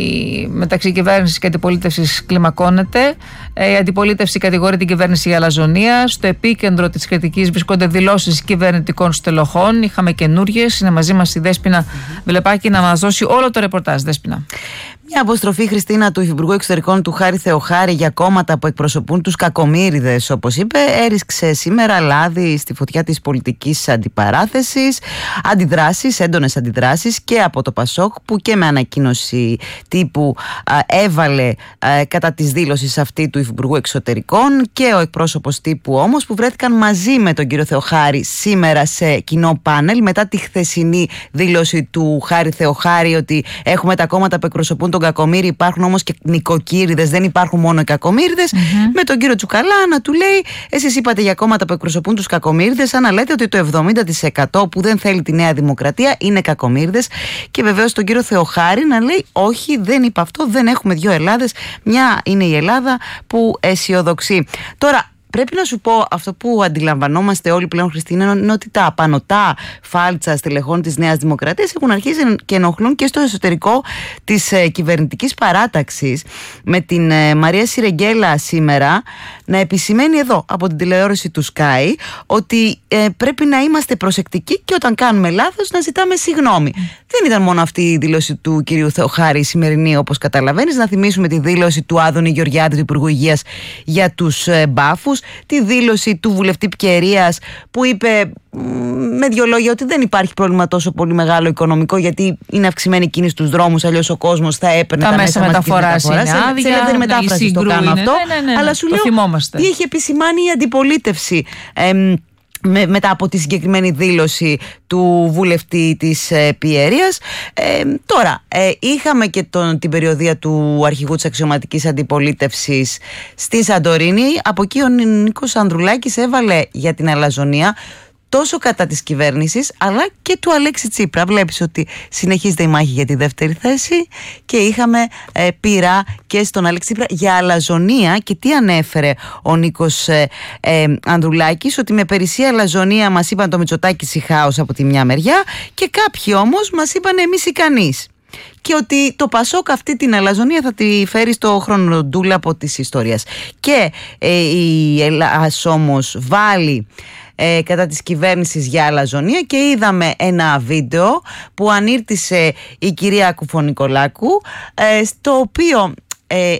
η μεταξύ κυβέρνησης και αντιπολίτευσης κλιμακώνεται. Η αντιπολίτευση κατηγορεί την κυβέρνηση για αλαζονία. Στο επίκεντρο της κριτικής βρισκόνται δηλώσεις κυβερνητικών στελεχών. Είχαμε καινούριες. Είναι μαζί μας η Δέσποινα mm-hmm. Βλεπάκη να μας δώσει όλο το ρεπορτάζ. Δέσποινα. Μια αποστροφή, Χριστίνα, του Υφυπουργού Εξωτερικών του Χάρη Θεοχάρη για κόμματα που εκπροσωπούν τους κακομοίριδες, όπως είπε, έριξε σήμερα λάδι στη φωτιά της πολιτικής αντιπαράθεσης. Αντιδράσεις, έντονες αντιδράσεις και από το Πασόκ, που και με ανακοίνωση τύπου α, έβαλε α, κατά της δήλωσης αυτή του Υφυπουργού Εξωτερικών, και ο εκπρόσωπος τύπου όμως, που βρέθηκαν μαζί με τον κύριο Θεοχάρη σήμερα σε κοινό πάνελ μετά τη χθεσινή δήλωση του Χάρη Θεοχάρη ότι έχουμε τα κόμματα που εκπροσωπούν τον κακομοίρη, υπάρχουν όμως και νοικοκύριδες, δεν υπάρχουν μόνο οι κακομοίριδες. Mm-hmm. Με τον κύριο Τσουκαλά να του λέει: εσείς είπατε για κόμματα που εκπροσωπούν τους κακομοίριδες, σαν να λέτε ότι το εβδομήντα τοις εκατό που δεν θέλει τη Νέα Δημοκρατία είναι κακομοίριδες. Και βεβαίως τον κύριο Θεοχάρη να λέει: όχι, δεν είπα αυτό, δεν έχουμε δύο Ελλάδες. Μια είναι η Ελλάδα που αισιοδοξεί. Τώρα, πρέπει να σου πω, αυτό που αντιλαμβανόμαστε όλοι πλέον, Χριστίνα, είναι ότι τα απανωτά φάλτσα στελεχών της Νέας Δημοκρατίας έχουν αρχίσει και ενοχλούν και στο εσωτερικό της ε, κυβερνητικής παράταξης, με την ε, Μαρία Σιρεγγέλα σήμερα να επισημαίνει εδώ από την τηλεόραση του Sky ότι ε, πρέπει να είμαστε προσεκτικοί και όταν κάνουμε λάθος να ζητάμε συγγνώμη. Mm. Δεν ήταν μόνο αυτή η δήλωση του κυρίου Θεοχάρη η σημερινή, όπως καταλαβαίνεις. Να θυμίσουμε τη δήλωση του Άδωνη Γεωργιάδη, του Υπουργού Υγείας, για τους ε, μπάφους, τη δήλωση του βουλευτή Πκερίας που είπε με δύο λόγια ότι δεν υπάρχει πρόβλημα τόσο πολύ μεγάλο οικονομικό, γιατί είναι αυξημένη κίνηση στους δρόμους, αλλιώς ο κόσμος θα έπαιρνε τα, τα μέσα μεταφοράς. Είναι άδεια, σε ελεύθερη μετάφραση το κάνω αυτό. Ναι, ναι, ναι, αλλά σου λέω θυμόμαστε. Τι είχε επισημάνει η αντιπολίτευση ε, με, μετά από τη συγκεκριμένη δήλωση του βουλευτή της ε, Πιερίας. Ε, τώρα, ε, είχαμε και τον, την περιοδία του αρχηγού της αξιωματικής αντιπολίτευσης στη Σαντορίνη. Από εκεί ο Νίκος Ανδρουλάκης έβαλε για την αλαζονία τόσο κατά της κυβέρνησης αλλά και του Αλέξη Τσίπρα. Βλέπεις ότι συνεχίζεται η μάχη για τη δεύτερη θέση και είχαμε ε, πείρα και στον Αλέξη Τσίπρα για αλαζονία. Και τι ανέφερε ο Νίκος ε, ε, Ανδρουλάκης? Ότι με περισσία αλαζονία μας είπαν το Μητσοτάκη σιχάος από τη μια μεριά και κάποιοι όμως μας είπαν εμείς ικανείς. Και ότι το Πασόκ αυτή την αλαζονία θα τη φέρει στο χρονοτούλαπο της ιστορίας. Και ε, η Ελλάς όμως βάλει Ε, κατά της κυβέρνησης για αλαζονία και είδαμε ένα βίντεο που ανήρτησε η κυρία Κουφονικολάκου, ε, στο οποίο ε,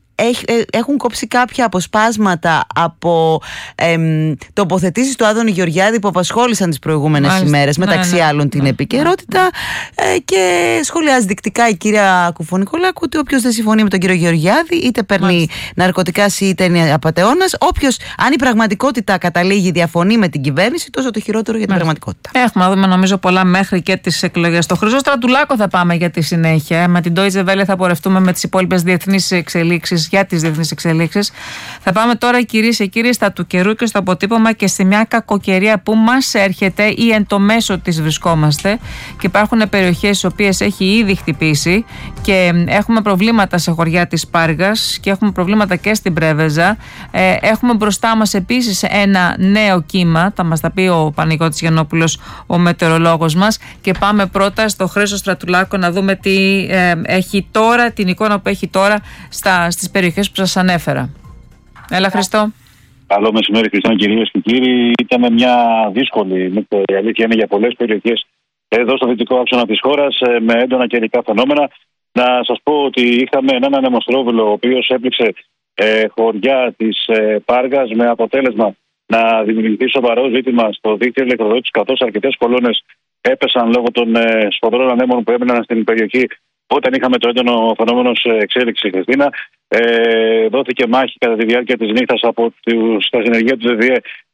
έχουν κόψει κάποια αποσπάσματα από εμ, τοποθετήσεις του Άδωνη Γεωργιάδη που απασχόλησαν τις προηγούμενες Μάλιστα. ημέρες, μεταξύ ναι, ναι, άλλων ναι, την ναι, επικαιρότητα ναι. Ε, και σχολιάζει δεικτικά η κυρία Κουφονικολάκου ότι όποιος δεν συμφωνεί με τον κύριο Γεωργιάδη είτε παίρνει Μάλιστα. ναρκωτικά είτε είναι απατεώνας. Όποιος, αν η πραγματικότητα καταλήγει διαφωνεί με την κυβέρνηση, τόσο το χειρότερο για την Μάλιστα. πραγματικότητα. Έχουμε να δούμε νομίζω πολλά μέχρι και τις εκλογές. Στο Χρυσό Στρατουλάκο θα πάμε για τη συνέχεια. Με την Deutsche Welle θα πορευτούμε με τις υπόλοιπες διεθνείς εξελίξεις, για τις διεθνείς εξελίξεις. Θα πάμε τώρα, κυρίες και κύριοι, στα του καιρού και στο αποτύπωμα και σε μια κακοκαιρία που μας έρχεται ή εν το μέσο της βρισκόμαστε, και υπάρχουν περιοχές στις οποίες έχει ήδη χτυπήσει και έχουμε προβλήματα σε χωριά της Πάργας και έχουμε προβλήματα και στην Πρέβεζα. Ε, έχουμε μπροστά μας επίσης ένα νέο κύμα, θα μας τα πει ο Παναγιώτης Γιαννόπουλος, ο μετεωρολόγος μας, και πάμε πρώτα στο Χρήσο Στρατουλάκο να δούμε τι ε, έχει τώρα, την εικόνα που έχει τώρα στα, στις περιοχές που σας ανέφερα. Έλα, Χριστό. Καλό μεσημέρι, Χριστό, κυρίες και κύριοι. Ήταν μια δύσκολη νύχτα, η αλήθεια είναι, για πολλές περιοχές εδώ στο δυτικό άξονα της χώρας με έντονα καιρικά φαινόμενα. Να σας πω ότι είχαμε έναν ανεμοστρόβιλο ο οποίος έπληξε ε, χωριά της ε, Πάργας, με αποτέλεσμα να δημιουργηθεί σοβαρό ζήτημα στο δίκτυο ηλεκτροδότησης, καθώς αρκετές κολόνες έπεσαν λόγω των ε, σφοδρών ανέμων που έμειναν στην περιοχή όταν είχαμε το έντονο φαινόμενο σε εξέλιξη, Χριστίνα. Ε, δόθηκε μάχη κατά τη διάρκεια της νύχτας από τους, τα συνεργεία του ΔΔΕ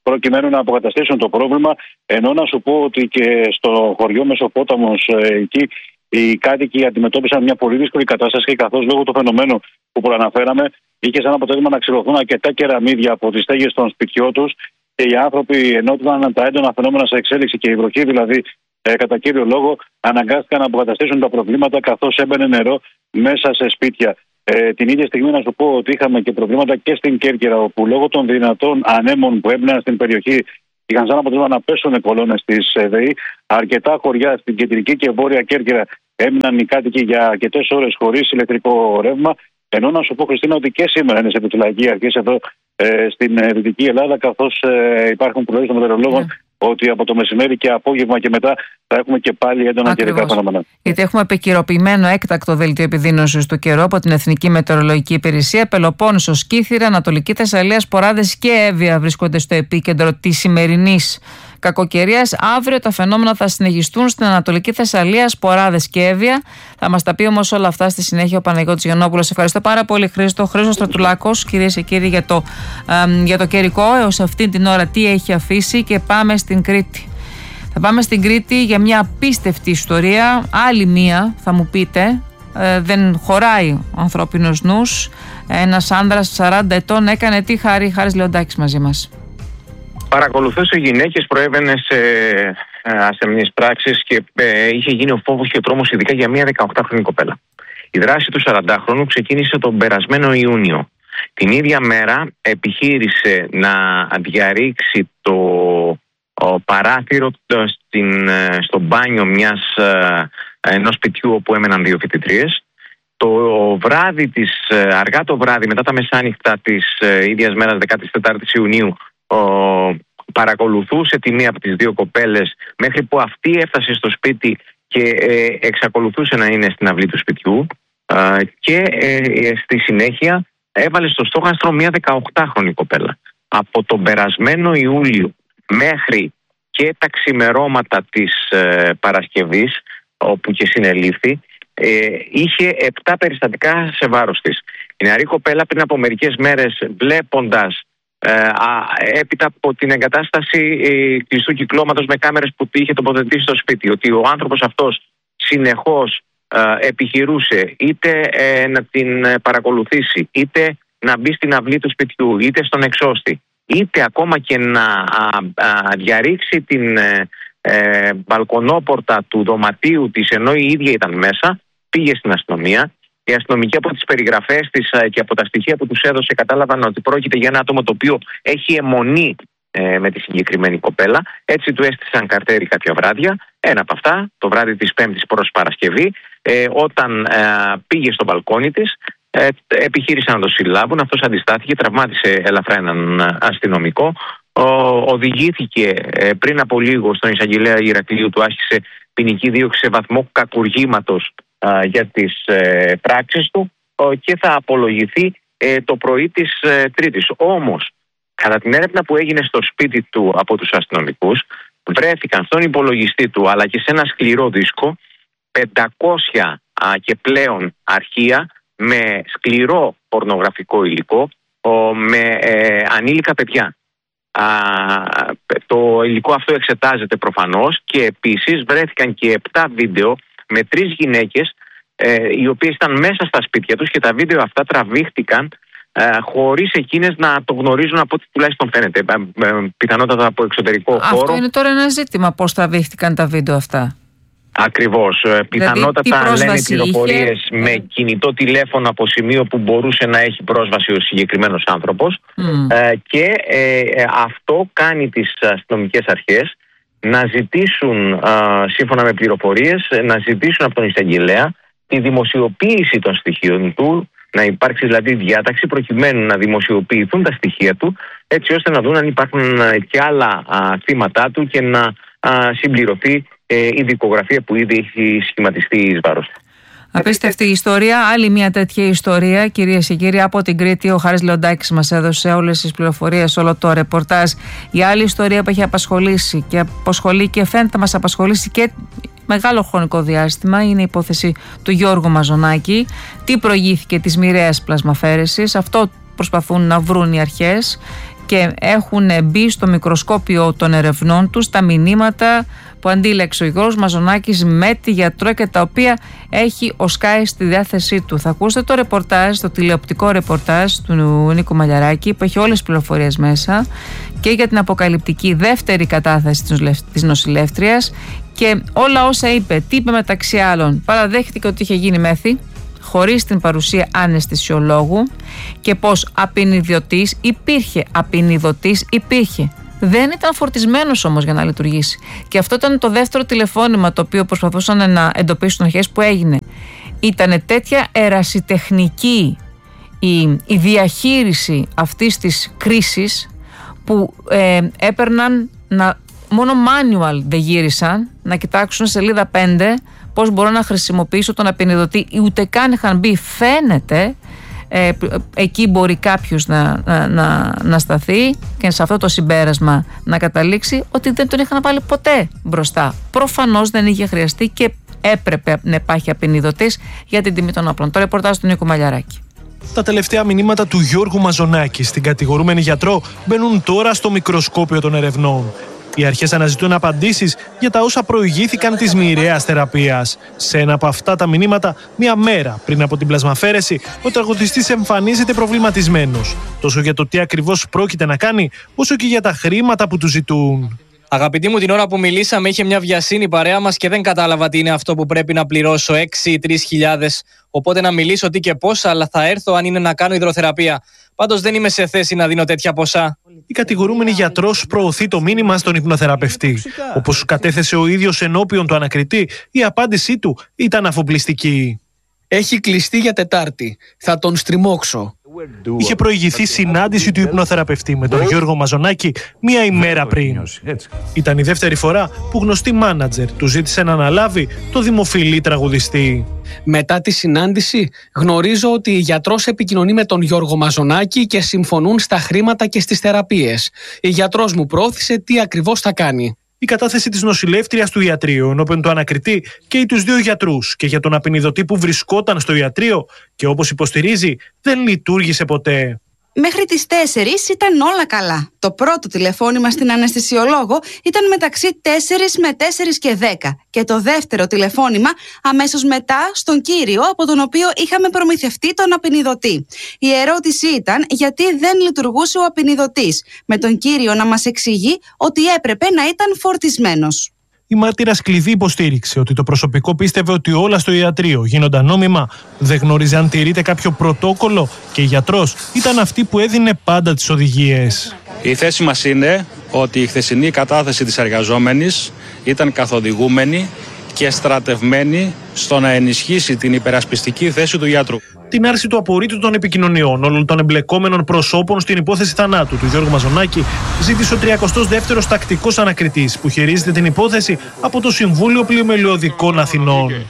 προκειμένου να αποκαταστήσουν το πρόβλημα. Ενώ να σου πω ότι και στο χωριό Μεσοπόταμος, εκεί οι κάτοικοι αντιμετώπισαν μια πολύ δύσκολη κατάσταση, καθώς λόγω του φαινομένου που προαναφέραμε, είχε σαν αποτέλεσμα να ξυλωθούν αρκετά κεραμίδια από τις στέγες των σπιτιών τους και οι άνθρωποι, ενώ ήταν τα έντονα φαινόμενα σε εξέλιξη και η βροχή δηλαδή ε, κατά κύριο λόγο, αναγκάστηκαν να αποκαταστήσουν τα προβλήματα καθώς έμπαινε νερό μέσα σε σπίτια. Ε, την ίδια στιγμή να σου πω ότι είχαμε και προβλήματα και στην Κέρκυρα, όπου λόγω των δυνατών ανέμων που έμπαιναν στην περιοχή είχαν σαν αποτέλεσμα να πέσουν οι κολόνες της ΔΕΗ. Αρκετά χωριά στην κεντρική και βόρεια Κέρκυρα έμειναν οι κάτοικοι για αρκετές ώρες χωρίς ηλεκτρικό ρεύμα. Ενώ να σου πω, Χριστίνα, ότι και σήμερα είναι σε επιφυλακή αρχής εδώ ε, στην ε, Δυτική Ελλάδα, καθώς ε, υπάρχουν προβλέψεις των μετεωρολόγων yeah. ότι από το μεσημέρι και απόγευμα και μετά θα έχουμε και πάλι έντονα καιρικά φαινόμενα. Γιατί έχουμε επικαιροποιημένο έκτακτο δελτίο επιδείνωσης του καιρού από την Εθνική Μετεωρολογική Υπηρεσία. Πελοπόννησος, Κύθυρα, Ανατολική Θεσσαλία, Ποράδες και Εύβοια βρίσκονται στο επίκεντρο της σημερινής κακοκαιρίας. Αύριο τα φαινόμενα θα συνεχιστούν στην Ανατολική Θεσσαλία, Ποράδες και Εύβοια. Θα μας τα πει όμως όλα αυτά στη συνέχεια ο Παναγιώτης Γιαννόπουλος. Ευχαριστώ πάρα πολύ, Χρήστο. Χρήστος Στρατουλάκος, κυρίες και κύριοι, για το, ε, για το καιρικό έως αυτή την ώρα τι έχει αφήσει, και πάμε στην Κρήτη. Θα πάμε στην Κρήτη για μια απίστευτη ιστορία. Άλλη μία, θα μου πείτε. Ε, δεν χωράει ο ανθρώπινος νους. Ένας άνδρας σαράντα ετών έκανε τι, Χάρη, Χάρης Λεοντάκης μαζί μας. Παρακολουθούσε γυναίκες, προέβαινε σε ασθενείς πράξεις και ε, είχε γίνει ο φόβος και ο τρόμος, ειδικά για μια δεκαοκτάχρονη κοπέλα. Η δράση του σαραντάχρονου ξεκίνησε τον περασμένο Ιούνιο. Την ίδια μέρα επιχείρησε να διαρρήξει το ο παράθυρο στην, στο μπάνιο μιας, ενός σπιτιού όπου έμεναν δύο φοιτητρίες. Το βράδυ της, αργά το βράδυ, μετά τα μεσάνυχτα της ίδιας μέρας δεκατέσσερις Ιουνίου, ο, παρακολουθούσε τη μία από τις δύο κοπέλες μέχρι που αυτή έφτασε στο σπίτι και ε, εξακολουθούσε να είναι στην αυλή του σπιτιού ε, και ε, στη συνέχεια έβαλε στο στόχαστρο μια δεκαοκτάχρονη κοπέλα. Από τον περασμένο Ιούλιο μέχρι και τα ξημερώματα της ε, Παρασκευής, όπου και συνελήφθη, ε, είχε επτά περιστατικά σε βάρος της. Η νεαρή κοπέλα πριν από μερικές μέρες, βλέποντας ε, α, έπειτα από την εγκατάσταση ε, κλειστού κυκλώματος με κάμερες που είχε τοποθετήσει στο σπίτι, ότι ο άνθρωπος αυτός συνεχώς ε, επιχειρούσε είτε ε, να την παρακολουθήσει, είτε να μπει στην αυλή του σπιτιού, είτε στον εξώστη, είτε ακόμα και να α, α, διαρρήξει την ε, ε, μπαλκονόπορτα του δωματίου της ενώ η ίδια ήταν μέσα, πήγε στην αστυνομία. Οι αστυνομικοί από τις περιγραφές της ε, και από τα στοιχεία που τους έδωσε κατάλαβαν ότι πρόκειται για ένα άτομο το οποίο έχει αιμονή ε, με τη συγκεκριμένη κοπέλα. Έτσι του έστησαν καρτέρι κάποια βράδια. Ένα από αυτά, το βράδυ της Πέμπτης προς Παρασκευή, ε, όταν ε, πήγε στο μπαλκόνι της, Ε, επιχείρησαν να το συλλάβουν. Αυτός αντιστάθηκε, τραυμάτισε ελαφρά έναν αστυνομικό. Ο, οδηγήθηκε ε, πριν από λίγο στον εισαγγελέα Ηρακλείου, του άσκησε ποινική δίωξη σε βαθμό κακουργήματος ε, για τις ε, πράξεις του ε, και θα απολογηθεί ε, το πρωί της ε, Τρίτης. Όμως, κατά την έρευνα που έγινε στο σπίτι του από τους αστυνομικούς, βρέθηκαν στον υπολογιστή του αλλά και σε ένα σκληρό δίσκο πεντακόσια α, και πλέον αρχεία με σκληρό πορνογραφικό υλικό, με ε, ανήλικα παιδιά. Α, το υλικό αυτό εξετάζεται προφανώς και επίσης βρέθηκαν και επτά βίντεο με τρεις γυναίκες ε, οι οποίες ήταν μέσα στα σπίτια τους και τα βίντεο αυτά τραβήχτηκαν ε, χωρίς εκείνες να το γνωρίζουν, από ό,τι τουλάχιστον φαίνεται, ε, ε, πιθανότατα από εξωτερικό αυτό χώρο. Αυτό είναι τώρα ένα ζήτημα, πώς τραβήχτηκαν τα βίντεο αυτά. Ακριβώς. Δηλαδή, πιθανότατα λένε πληροφορίες είχε... με κινητό τηλέφωνο από σημείο που μπορούσε να έχει πρόσβαση ο συγκεκριμένος άνθρωπος mm. ε, και ε, ε, αυτό κάνει τις αστυνομικές αρχές να ζητήσουν, ε, σύμφωνα με πληροφορίες, να ζητήσουν από τον εισαγγελέα τη δημοσιοποίηση των στοιχείων του, να υπάρξει δηλαδή διάταξη προκειμένου να δημοσιοποιηθούν τα στοιχεία του, έτσι ώστε να δουν αν υπάρχουν και άλλα α, θύματα του και να α, συμπληρωθεί η δικογραφία που ήδη έχει σχηματιστεί εις βάρος. Απίστευτη ιστορία. Άλλη μια τέτοια ιστορία, κυρίες και κύριοι, από την Κρήτη. Ο Χάρης Λεοντάκης μας έδωσε όλες τις πληροφορίες, όλο το ρεπορτάζ. Η άλλη ιστορία που έχει απασχολήσει και απασχολεί και φαίνεται να μας απασχολήσει και μεγάλο χρονικό διάστημα είναι η υπόθεση του Γιώργου Μαζονάκη. Τι προηγήθηκε της μοιραίας πλασμαφαίρεσης, αυτό προσπαθούν να βρουν οι αρχές. και έχουν μπει στο μικροσκόπιο των ερευνών τους τα μηνύματα που αντίλεξε ο Γιώργος Μαζονάκης με τη γιατρό και τα οποία έχει ο Sky στη διάθεσή του. Θα ακούσετε το ρεπορτάζ, το τηλεοπτικό ρεπορτάζ του Νίκου Μαλιαράκη που έχει όλες τις πληροφορίες μέσα και για την αποκαλυπτική δεύτερη κατάθεση της νοσηλεύτριας και όλα όσα είπε. Τι είπε μεταξύ άλλων? Παραδέχτηκε ότι είχε γίνει μέθη χωρίς την παρουσία αναισθησιολόγου και πως απεινιδιωτής υπήρχε, απεινιδωτής υπήρχε. Δεν ήταν φορτισμένος όμως για να λειτουργήσει. Και αυτό ήταν το δεύτερο τηλεφώνημα το οποίο προσπαθούσαν να εντοπίσουν αρχές που έγινε. Ήταν τέτοια ερασιτεχνική η, η διαχείριση αυτής της κρίσης που ε, έπαιρναν να, μόνο manual δεν γύρισαν να κοιτάξουν σελίδα πέντε πώς μπορώ να χρησιμοποιήσω τον απεινιδωτή. Ούτε καν είχαν μπει, φαίνεται. Ε, εκεί μπορεί κάποιος να, να, να, να σταθεί και σε αυτό το συμπέρασμα να καταλήξει ότι δεν τον είχαν βάλει ποτέ μπροστά. Προφανώς δεν είχε χρειαστεί και έπρεπε να υπάρχει απεινιδωτής για την τιμή των όπλων. Το ρεπορτάζ του Νίκου Μαλιαράκη. Τα τελευταία μηνύματα του Γιώργου Μαζονάκη στην κατηγορούμενη γιατρό μπαίνουν τώρα στο μικροσκόπιο των ερευνών. Οι αρχές αναζητούν απαντήσεις για τα όσα προηγήθηκαν της μοιραίας θεραπείας. Σε ένα από αυτά τα μηνύματα, μία μέρα πριν από την πλασμαφέρεση, ο τραγουδιστής εμφανίζεται προβληματισμένος. Τόσο για το τι ακριβώς πρόκειται να κάνει, όσο και για τα χρήματα που του ζητούν. Αγαπητοί μου, την ώρα που μιλήσαμε είχε μια βιασύνη παρέα μας και δεν κατάλαβα τι είναι αυτό που πρέπει να πληρώσω, έξι ή τρεις χιλιάδες. Οπότε να μιλήσω τι και πόσα, αλλά θα έρθω αν είναι να κάνω υδροθεραπεία. Πάντως δεν είμαι σε θέση να δίνω τέτοια ποσά. Η κατηγορούμενη γιατρός προωθεί το μήνυμα στον υπνοθεραπευτή. Όπως κατέθεσε ο ίδιος ενώπιον του ανακριτή, η απάντησή του ήταν αφοπλιστική. Έχει κλειστεί για Τετάρτη. Θα τον στριμώξω. Είχε προηγηθεί συνάντηση του υπνοθεραπευτή με τον Γιώργο Μαζονάκη μία ημέρα πριν. Ήταν η δεύτερη φορά που γνωστή μάνατζερ του ζήτησε να αναλάβει το δημοφιλή τραγουδιστή. Μετά τη συνάντηση γνωρίζω ότι η γιατρός επικοινωνεί με τον Γιώργο Μαζονάκη και συμφωνούν στα χρήματα και στις θεραπείες. Η γιατρός μου πρόθεσε τι ακριβώς θα κάνει. Η κατάθεση της νοσηλεύτριας του ιατρείου ενώπιον του ανακριτή καίει τους δύο γιατρούς και για τον απεινιδωτή που βρισκόταν στο ιατρείο και όπως υποστηρίζει δεν λειτουργήσε ποτέ. Μέχρι τις τέσσερις ήταν όλα καλά. Το πρώτο τηλεφώνημα στην αναισθησιολόγο ήταν μεταξύ τέσσερις με τέσσερις και δέκα και το δεύτερο τηλεφώνημα αμέσως μετά στον κύριο από τον οποίο είχαμε προμηθευτεί τον απεινιδωτή. Η ερώτηση ήταν γιατί δεν λειτουργούσε ο απεινιδωτής, με τον κύριο να μας εξηγεί ότι έπρεπε να ήταν φορτισμένος. Η μάρτυρας κλειδί υποστήριξε ότι το προσωπικό πίστευε ότι όλα στο ιατρείο γίνονταν νόμιμα, δεν γνώριζε αν τηρείται κάποιο πρωτόκολλο και η γιατρός ήταν αυτή που έδινε πάντα τις οδηγίες. Η θέση μας είναι ότι η χθεσινή κατάθεση της εργαζόμενης ήταν καθοδηγούμενη και στρατευμένη στο να ενισχύσει την υπερασπιστική θέση του γιατρού. Την άρση του απορρίτου των επικοινωνιών όλων των εμπλεκόμενων προσώπων στην υπόθεση θανάτου του Γιώργου Μαζονάκη ζήτησε ο τριακοστός δεύτερος τακτικός ανακριτής που χειρίζεται την υπόθεση από το Συμβούλιο Πλημελιωδικών Αθηνών.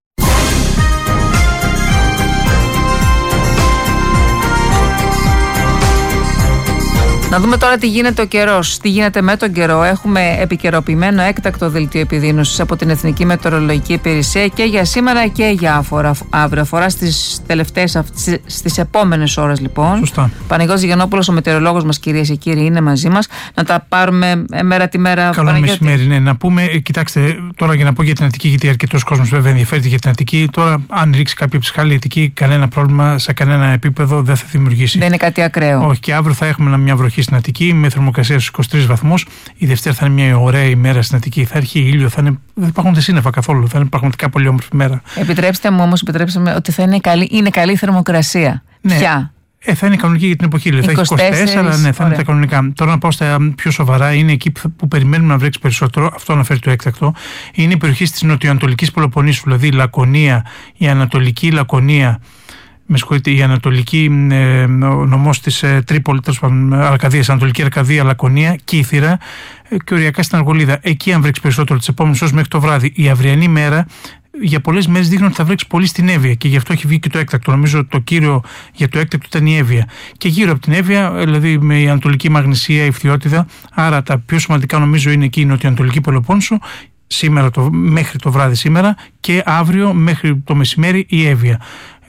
Να δούμε τώρα τι γίνεται ο καιρός, τι γίνεται με τον καιρό. Έχουμε επικαιροποιημένο έκτακτο δελτίο επιδείνωσης από την Εθνική Μετεωρολογική Υπηρεσία και για σήμερα και για αύριο. Αφορά στις τελευταίες, στις επόμενες ώρες λοιπόν. Σωστά. Παναγιώτης Γιαννόπουλος, ο μετεωρολόγος μας, κυρίες και κύριοι, είναι μαζί μας. Να τα πάρουμε μέρα τη μέρα. Καλό μεσημέρι, ναι. Να πούμε, κοιτάξτε, τώρα για να πω για την Αττική, γιατί αρκετός κόσμος βέβαια ενδιαφέρεται για την Αττική. Τώρα, αν ρίξει κάποια ψυχάλη η Αττική, κανένα πρόβλημα σε κανένα επίπεδο δεν θα δημιουργήσει. Δεν είναι κάτι ακραίο. Όχι, και αύριο θα έχουμε μια βροχή στην Αττική με θερμοκρασία στους είκοσι τρεις βαθμούς. Η Δευτέρα θα είναι μια ωραία ημέρα στην Αττική. Θα έχει ήλιο, θα είναι, δεν υπάρχουν σύννεφα καθόλου. Θα είναι πραγματικά πολύ όμορφη μέρα. Επιτρέψτε μου όμως, επιτρέψτε μου ότι θα είναι καλή, είναι καλή θερμοκρασία. Ναι. Ποια? Ε, θα είναι κανονική για την εποχή. είκοσι τέσσερα, θα έχει είκοσι τέσσερα, ναι, θα είναι τα κανονικά. Τώρα να πάω στα πιο σοβαρά, είναι εκεί που περιμένουμε να βρέξει περισσότερο. Αυτό αναφέρει το έκτακτο. Είναι η περιοχή της νοτιοανατολικής Πελοποννήσου, δηλαδή η Λακωνία, η Ανατολική Λακωνία. Με συγχωρείτε, η Ανατολική ε, νομός της ε, Τρίπολη, τέλος πάντων, Αρκαδίας, Ανατολική Αρκαδία, Λακωνία, Κύθυρα ε, και οριακά στην Αργολίδα. Εκεί, αν βρέξει περισσότερο τις επόμενες ώρες μέχρι το βράδυ, η αυριανή μέρα για πολλές μέρες δείχνει ότι θα βρέξει πολύ στην Εύβοια και γι' αυτό έχει βγει και το έκτακτο. Νομίζω το κύριο για το έκτακτο ήταν η Εύβοια. Και γύρω από την Εύβοια, δηλαδή με η Ανατολική Μαγνησία, η Φθιώτιδα, άρα τα πιο σημαντικά νομίζω είναι εκεί η Νοτιοανατολική Πελοπόννησο. Σήμερα το, μέχρι το βράδυ σήμερα και αύριο μέχρι το μεσημέρι η Εύβοια.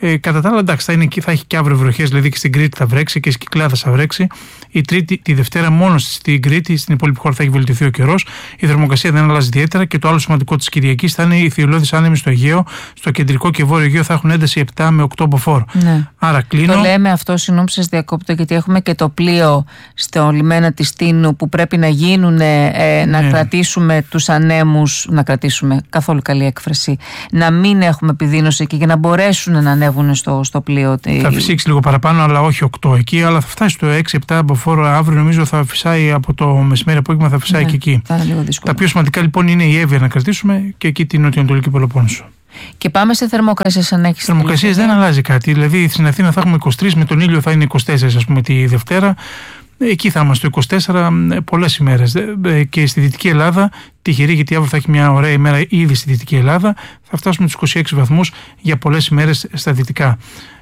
Ε, κατά τα άλλα, εντάξει, θα, είναι, θα έχει και αύριο βροχές, δηλαδή και στην Κρήτη θα βρέξει και στην Κυκλάδα θα βρέξει. Η Τρίτη, τη Δευτέρα, μόνο στην Κρήτη, στην υπόλοιπη χώρα θα έχει βελτιωθεί ο καιρός. Η θερμοκρασία δεν αλλάζει ιδιαίτερα και το άλλο σημαντικό της Κυριακής θα είναι οι θηριωλώδεις άνεμοι στο Αιγαίο. Στο κεντρικό και βόρειο Αιγαίο θα έχουν ένταση επτά με οκτώ μποφόρ. Ναι. Άρα κλείνω. Το λέμε αυτό, συγγνώμη που σας διακόπτω, γιατί έχουμε και το πλοίο στο λιμένα της Τίνου που πρέπει να γίνουν, ε, να ναι. κρατήσουμε τους ανέμους, να κρατήσουμε, καθόλου καλή έκφραση, να μην έχουμε επιδείνωση και για να μπορέσουν να ανέβουν στο, στο πλοίο. Θα φυσήξει λίγο παραπάνω, αλλά όχι οκτώ εκεί, αλλά θα φτάσει στο έξι επτά μποφόρ αύριο. Νομίζω θα φυσάει από το μεσημέρι απόγευμα, θα φυσάει ναι, και εκεί. Τα πιο σημαντικά λοιπόν είναι η Εύβοια να κρατήσουμε και εκεί την νοτιοανατολική Πελοπόννησο. Και πάμε σε θερμοκρασίες αν έχεις. Θερμοκρασίες δεν αλλάζει κάτι. Δηλαδή στην Αθήνα θα έχουμε είκοσι τρεις, με τον ήλιο θα είναι είκοσι τέσσερα, ας πούμε, τη Δευτέρα. Εκεί θα είμαστε στο είκοσι τέσσερα πολλές ημέρες. Και στη Δυτική Ελλάδα, τυχερή, γιατί αύριο θα έχει μια ωραία ημέρα ήδη στη Δυτική Ελλάδα, θα φτάσουμε τους είκοσι έξι βαθμούς για πολλές ημέρες στα δυτικά.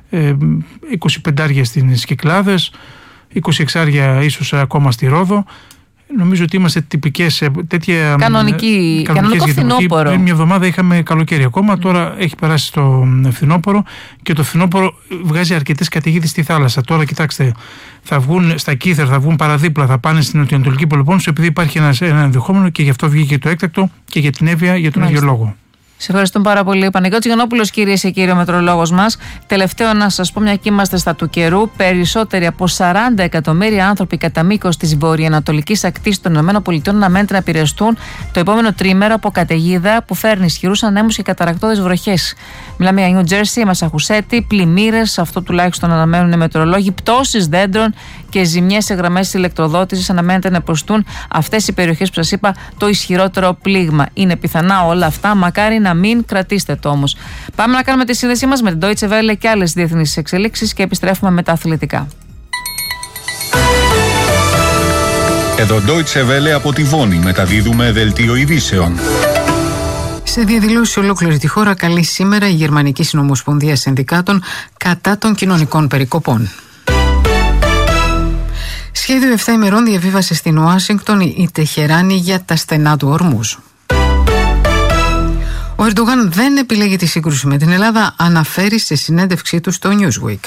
είκοσι πέντε άρια στις Κυκλάδες, είκοσι έξι άρια ίσως ακόμα στη Ρόδο. Νομίζω ότι είμαστε τυπικές τέτοια. Κανονική, κανονικό φθινόπωρο. Πριν μια εβδομάδα είχαμε καλοκαίρι ακόμα, τώρα έχει περάσει στο φθινόπωρο και το φθινόπωρο βγάζει αρκετές καταιγίδες στη θάλασσα. Τώρα κοιτάξτε, θα βγουν στα Κύθερ, θα βγουν παραδίπλα, θα πάνε στην νοτιοανατολική Πελοπόννησο, επειδή υπάρχει ένα, ένα ενδεχόμενο και γι' αυτό βγήκε το έκτακτο και για την Εύβοια για τον ίδιο λόγο. Σε ευχαριστούμε πάρα πολύ. Παναγιώτης Γιαννόπουλος, κυρίες και κύριοι, ο μετρολόγος μας. Τελευταίο να σας πω, μια και είμαστε στα του καιρού, περισσότεροι από σαράντα εκατομμύρια άνθρωποι κατά μήκος της βορειοανατολικής ακτής των ΗΠΑ αναμένεται να επηρεαστούν το επόμενο τρίμερο από καταιγίδα που φέρνει ισχυρούς ανέμους και καταρρακτώδες βροχές. Μιλάμε για Νιου Τζέρσι, Μασαχουσέτη, πλημμύρες, αυτό τουλάχιστον αναμένουν οι μετρολόγοι, πτώσεις δέντρων και ζημιές σε γραμμές ηλεκτροδότησης. Αναμένεται να υποστούν αυτές οι περιοχές που σας είπα το ισχυρότερο πλήγμα. Είναι πιθανά όλα αυτά, μακάρι να μην κρατήστε το όμως. Πάμε να κάνουμε τη σύνδεσή μας με την Deutsche Welle και άλλες διεθνείς εξελίξεις και επιστρέφουμε με τα αθλητικά. Εδώ Deutsche Welle από τη Βόνη μεταδίδουμε δελτίο ειδήσεων. Σε διαδηλώσεις σε ολόκληρη τη χώρα καλεί σήμερα η Γερμανική Συνομοσπονδία Συνδικάτων κατά των κοινωνικών περικοπών. Σχέδιο επτά ημερών διαβίβασε στην Ουάσιγκτον η Τεχεράνη για τα στενά του Ορμούζ. Ο Ερντογάν δεν επιλέγει τη σύγκρουση με την Ελλάδα, αναφέρει σε συνέντευξή του στο Newsweek.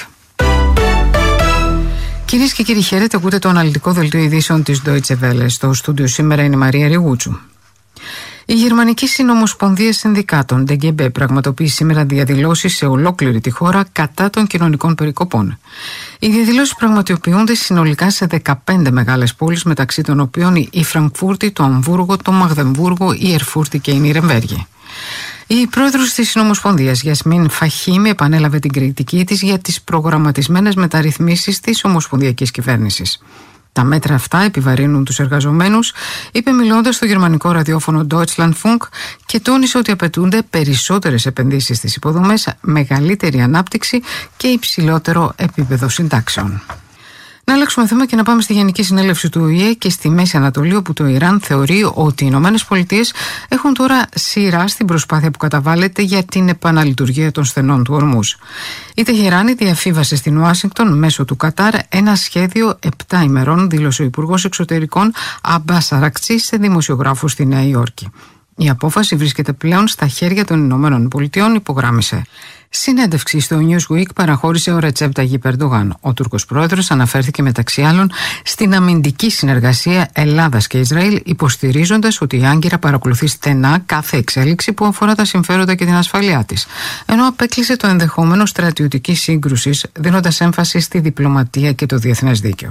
Κυρίες και κύριοι, χαίρετε, ακούτε το αναλυτικό δελτίο ειδήσεων της Deutsche Welle. Στο στούντιο σήμερα είναι η Μαρία Ριγούτσου. Η Γερμανική Συνομοσπονδία Συνδικάτων, ντι τζέι μπι, πραγματοποιεί σήμερα διαδηλώσεις σε ολόκληρη τη χώρα κατά των κοινωνικών περικοπών. Οι διαδηλώσεις πραγματοποιούνται συνολικά σε δεκαπέντε μεγάλες πόλεις, μεταξύ των οποίων η Φραγκφούρτη, το Αμβούργο, το Μαγδεμβούργο, η Ερφούρτη και η Νιρεμβέργη. Η πρόεδρος της Συνομοσπονδίας, Γιασμίν Φαχίμη, επανέλαβε την κριτική της για τις προγραμματισμένες μεταρρυθμίσεις της ομοσπονδιακής κυβέρνησης. Τα μέτρα αυτά επιβαρύνουν τους εργαζομένους, είπε μιλώντας στο γερμανικό ραδιόφωνο Deutschlandfunk, και τόνισε ότι απαιτούνται περισσότερες επενδύσεις στις υποδομές, μεγαλύτερη ανάπτυξη και υψηλότερο επίπεδο συντάξεων. Να αλλάξουμε θέμα και να πάμε στη Γενική Συνέλευση του Ο Η Ε και στη Μέση Ανατολή, όπου το Ιράν θεωρεί ότι οι Ηνωμένες Πολιτείες έχουν τώρα σειρά στην προσπάθεια που καταβάλλεται για την επαναλειτουργία των στενών του Ορμούζ. Η Τεχεράνη διαφύβασε στην Ουάσιγκτον μέσω του Κατάρ ένα σχέδιο επτά ημερών, δήλωσε ο Υπουργός Εξωτερικών Αμπάς Αρακτσί σε δημοσιογράφους στη Νέα Υόρκη. Η απόφαση βρίσκεται πλέον στα χέρια των Ηνωμένων Πολιτειών, υπογράμμισε. Συνέντευξη στο Newsweek παραχώρησε ο Ρετζέπ Ταγιπ Ερντογάν. Ο Τούρκος πρόεδρος αναφέρθηκε μεταξύ άλλων στην αμυντική συνεργασία Ελλάδας και Ισραήλ, υποστηρίζοντας ότι η Άγκυρα παρακολουθεί στενά κάθε εξέλιξη που αφορά τα συμφέροντα και την ασφαλειά της, ενώ απέκλεισε το ενδεχόμενο στρατιωτικής σύγκρουσης, δίνοντας έμφαση στη διπλωματία και το διεθνές δίκαιο.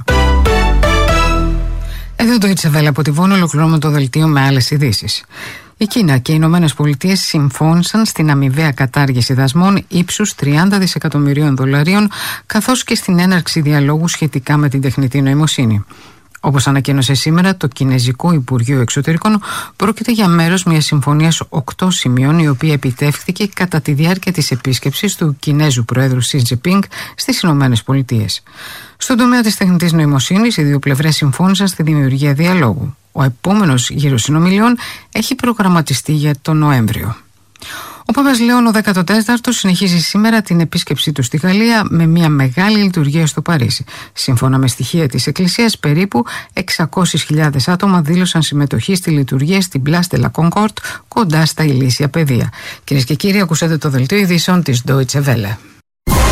Εδώ το Deutsche Welle από τη Βόνη, ολοκληρώνουμε το δελτίο με άλλες ειδήσεις. Η Κίνα και οι Ηνωμένες Πολιτείες συμφώνησαν στην αμοιβαία κατάργηση δασμών ύψους τριάντα δισεκατομμυρίων δολαρίων, καθώς και στην έναρξη διαλόγου σχετικά με την τεχνητή νοημοσύνη. Όπως ανακοίνωσε σήμερα το Κινεζικό Υπουργείο Εξωτερικών, πρόκειται για μέρος μιας συμφωνίας οκτώ σημείων, η οποία επιτεύχθηκε κατά τη διάρκεια της επίσκεψης του Κινέζου Προέδρου Σι Τζινπίνγκ στις Ηνωμένες Πολιτείες. Στον τομέα της τεχνητής νοημοσύνης, οι δύο πλευρές συμφώνησαν στη δημιουργία διαλόγου. Ο επόμενος γύρος συνομιλιών έχει προγραμματιστεί για τον Νοέμβριο. Ο Πάπας Λέων ο δέκατος τέταρτος συνεχίζει σήμερα την επίσκεψή του στη Γαλλία με μια μεγάλη λειτουργία στο Παρίσι. Σύμφωνα με στοιχεία της Εκκλησίας, περίπου εξακόσιες χιλιάδες άτομα δήλωσαν συμμετοχή στη λειτουργία στην Place de la Concorde, κοντά στα ηλίσια πεδία. Κυρίες και κύριοι, ακούσατε το δελτίο ειδήσεων της Deutsche Welle.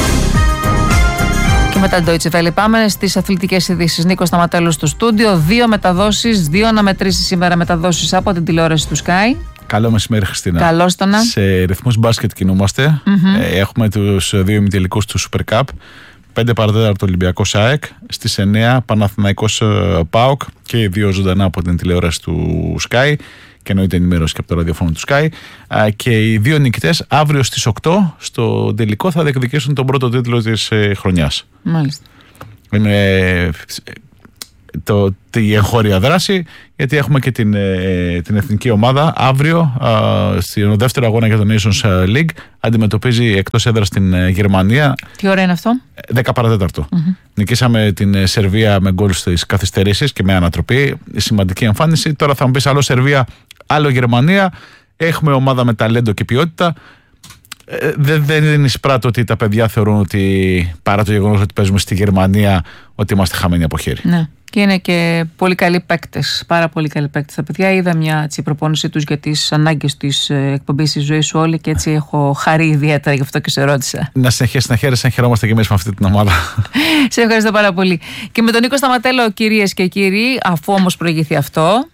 μετά την Deutsche Welle πάμε στις αθλητικές ειδήσεις. Νίκος Σταματέλος στο στούντιο. Δύο μεταδόσεις, δύο αναμετρήσεις σήμερα μεταδόσεις από την τηλεόραση του Sky. Καλό μεσημέρι, Χριστίνα. Καλώς το να. Σε ρυθμούς μπάσκετ κινούμαστε. Mm-hmm. Ε, έχουμε τους δύο ημιτελικούς του Super Cup. πέντε παρά τέταρτο Ολυμπιακός ΑΕΚ. Στις εννιά Παναθηναϊκός ΠΑΟΚ. Και οι δύο ζωντανά από την τηλεόραση του Sky. Και εννοείται ενημέρωση και από το ραδιοφώνο του Sky. Α, και οι δύο νικητές αύριο στις οκτώ στο τελικό θα διεκδικήσουν τον πρώτο τίτλο της ε, χρονιάς. Μάλιστα. Είναι ε, το, η εγχώρια δράση, γιατί έχουμε και την, ε, την εθνική ομάδα αύριο ε, στο δεύτερο αγώνα για το Nations League. Αντιμετωπίζει εκτός έδρας την ε, Γερμανία. Τι ώρα είναι αυτό? δέκα παρά τέταρτο. Mm-hmm. Νικήσαμε την ε, Σερβία με γκολ στις καθυστερήσεις και με ανατροπή. Σημαντική εμφάνιση. Τώρα θα μου πεις άλλο Σερβία, άλλο Γερμανία. Έχουμε ομάδα με ταλέντο και ποιότητα. Ε, δεν, δεν εισπράττω ότι τα παιδιά θεωρούν ότι, παρά το γεγονός ότι παίζουμε στη Γερμανία, ότι είμαστε χαμένοι από χέρι. Ναι. Και είναι και πολύ καλοί παίκτες. Πάρα πολύ καλοί παίκτες. Τα παιδιά, είδα μια έτσι, προπόνησή τους για τις ανάγκες της εκπομπής της ζωής σου όλη και έτσι έχω χαρεί ιδιαίτερα, γι' αυτό και σε ρώτησα. Να συνεχίσει να χαίρεσαι, να χαιρόμαστε και εμείς με αυτή την ομάδα. Σε ευχαριστώ πάρα πολύ. Και με τον Νίκο Σταματέλο, κυρίες και κύριοι, αφού όμως προηγηθεί αυτό.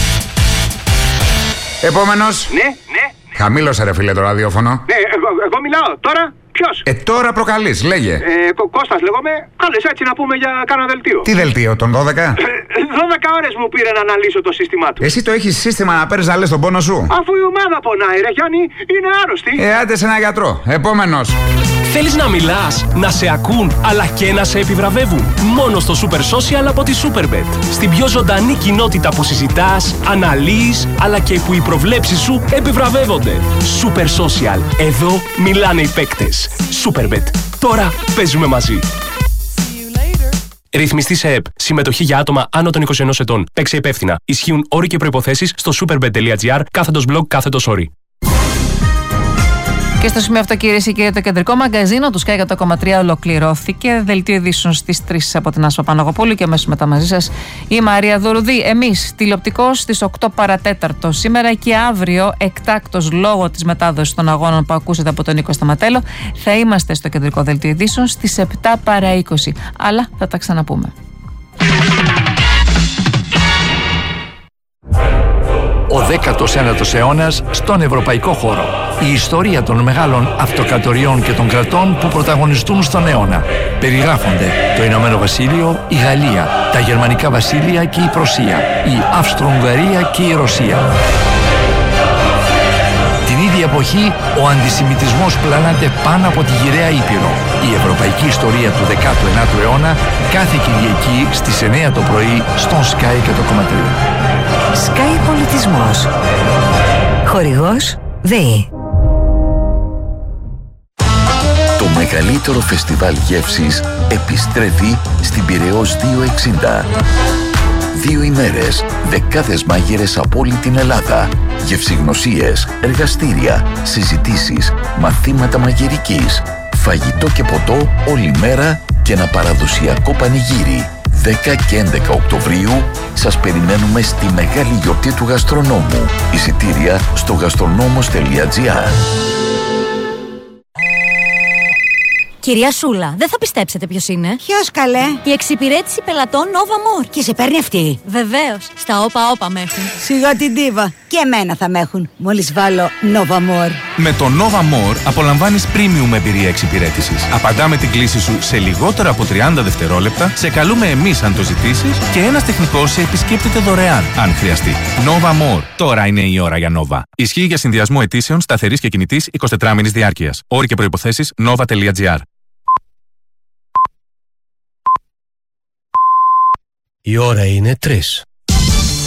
Επόμενος. Ναι, ναι. Χαμήλωσε ρε φίλε το ραδιόφωνο. Ναι, εγώ, εγώ μιλάω τώρα. Ποιος? Ε, τώρα προκαλείς, λέγε. Ε, Κω- Κώστας λέγομαι. Κάλεσε έτσι να πούμε για κάνα δελτίο. Τι δελτίο, τον δώδεκα? Ε, δώδεκα ώρες μου πήρε να αναλύσω το σύστημά του. Εσύ το έχεις σύστημα να παίρνεις να λες τον πόνο σου? Αφού η ομάδα πονάει, ρε Γιάννη, είναι άρρωστη. Ε, άντε σε ένα γιατρό. Επόμενος. Θέλεις να μιλάς, να σε ακούν, αλλά και να σε επιβραβεύουν? Μόνο στο Super Social από τη Superbet. Στην πιο ζωντανή κοινότητα που συζητάς, αναλύεις, αλλά και που οι προβλέψεις σου επιβραβεύονται. Super Social. Εδώ μιλάνε οι παίκτες. Superbet. Τώρα παίζουμε μαζί. Ρυθμιστή σε ΕΠ. Συμμετοχή για άτομα άνω των είκοσι ενός ετών. Παίξε υπεύθυνα. Ισχύουν όροι και προϋποθέσεις στο superbet.gr κάθετος blog κάθετος όροι. Και στο σημείο αυτό, κυρίες και κύριοι, το κεντρικό μαγκαζίνο του Sky εκατό κόμμα τρία ολοκληρώθηκε. Δελτίο ειδήσεων στις τρεις από την Άσπα Παναγοπούλου και αμέσως μετά μαζί σας η Μαρία Δουρουδή. Εμείς τηλεοπτικώς στις οκτώ παρά τέταρτο σήμερα και αύριο, εκτάκτος λόγω της μετάδοσης των αγώνων που ακούσατε από τον Νίκο Σταματέλο, θα είμαστε στο κεντρικό δελτίο ειδήσεων στις επτά παρά είκοσι. Αλλά θα τα ξαναπούμε. Ο δέκατος ένατος αιώνας στον ευρωπαϊκό χώρο. Η ιστορία των μεγάλων αυτοκρατοριών και των κρατών που πρωταγωνιστούν στον αιώνα. Περιγράφονται το Ηνωμένο Βασίλειο, η Γαλλία, τα Γερμανικά Βασίλεια και η Πρωσία, η Αυστρο-Ουγγαρία και η Ρωσία. Την ίδια εποχή, ο αντισημιτισμός πλανάται πάνω από τη γυραιά Ήπειρο. Η ευρωπαϊκή ιστορία του δέκατου ένατου αιώνα κάθε Κυριακή στις εννιά το πρωί στον Sky εκατό κόμμα τρία. Sky Πολιτισμός. Χορηγός ΔΕΗ. Το μεγαλύτερο φεστιβάλ γεύσης επιστρέφει στην Πειραιώς διακόσια εξήντα. Δύο ημέρες, δεκάδες μάγειρες από όλη την Ελλάδα, γευσηγνωσίες, εργαστήρια, συζητήσεις, μαθήματα μαγειρικής, φαγητό και ποτό όλη μέρα και ένα παραδοσιακό πανηγύρι. δέκα και έντεκα Οκτωβρίου σας περιμένουμε στη μεγάλη γιορτή του γαστρονόμου. Εισιτήρια στο γαστρονόμος τελεία τζι άρ. Κυρία Σούλα, δεν θα πιστέψετε ποιος είναι. Ποιος καλέ? Η εξυπηρέτηση πελατών Nova More. Και σε παίρνει αυτή? Βεβαίως. Στα όπα όπα με έχουν. Σιγά την τίβα. Και εμένα θα με έχουν. Μόλις βάλω Nova More. Με το Nova More απολαμβάνεις premium εμπειρία εξυπηρέτησης. Απαντάμε την κλήση σου σε λιγότερα από τριάντα δευτερόλεπτα, σε καλούμε εμείς αν το ζητήσεις και ένας τεχνικός σε επισκέπτεται δωρεάν αν χρειαστεί. Nova More. Τώρα είναι η ώρα για Nova. Ισχύει για συνδυασμό αιτήσεων σταθερής και κινητής εικοσιτετράμινης διάρκειας. Όροι και προϋποθέσεις nova τελεία τζι άρ. Η ώρα είναι τρεις.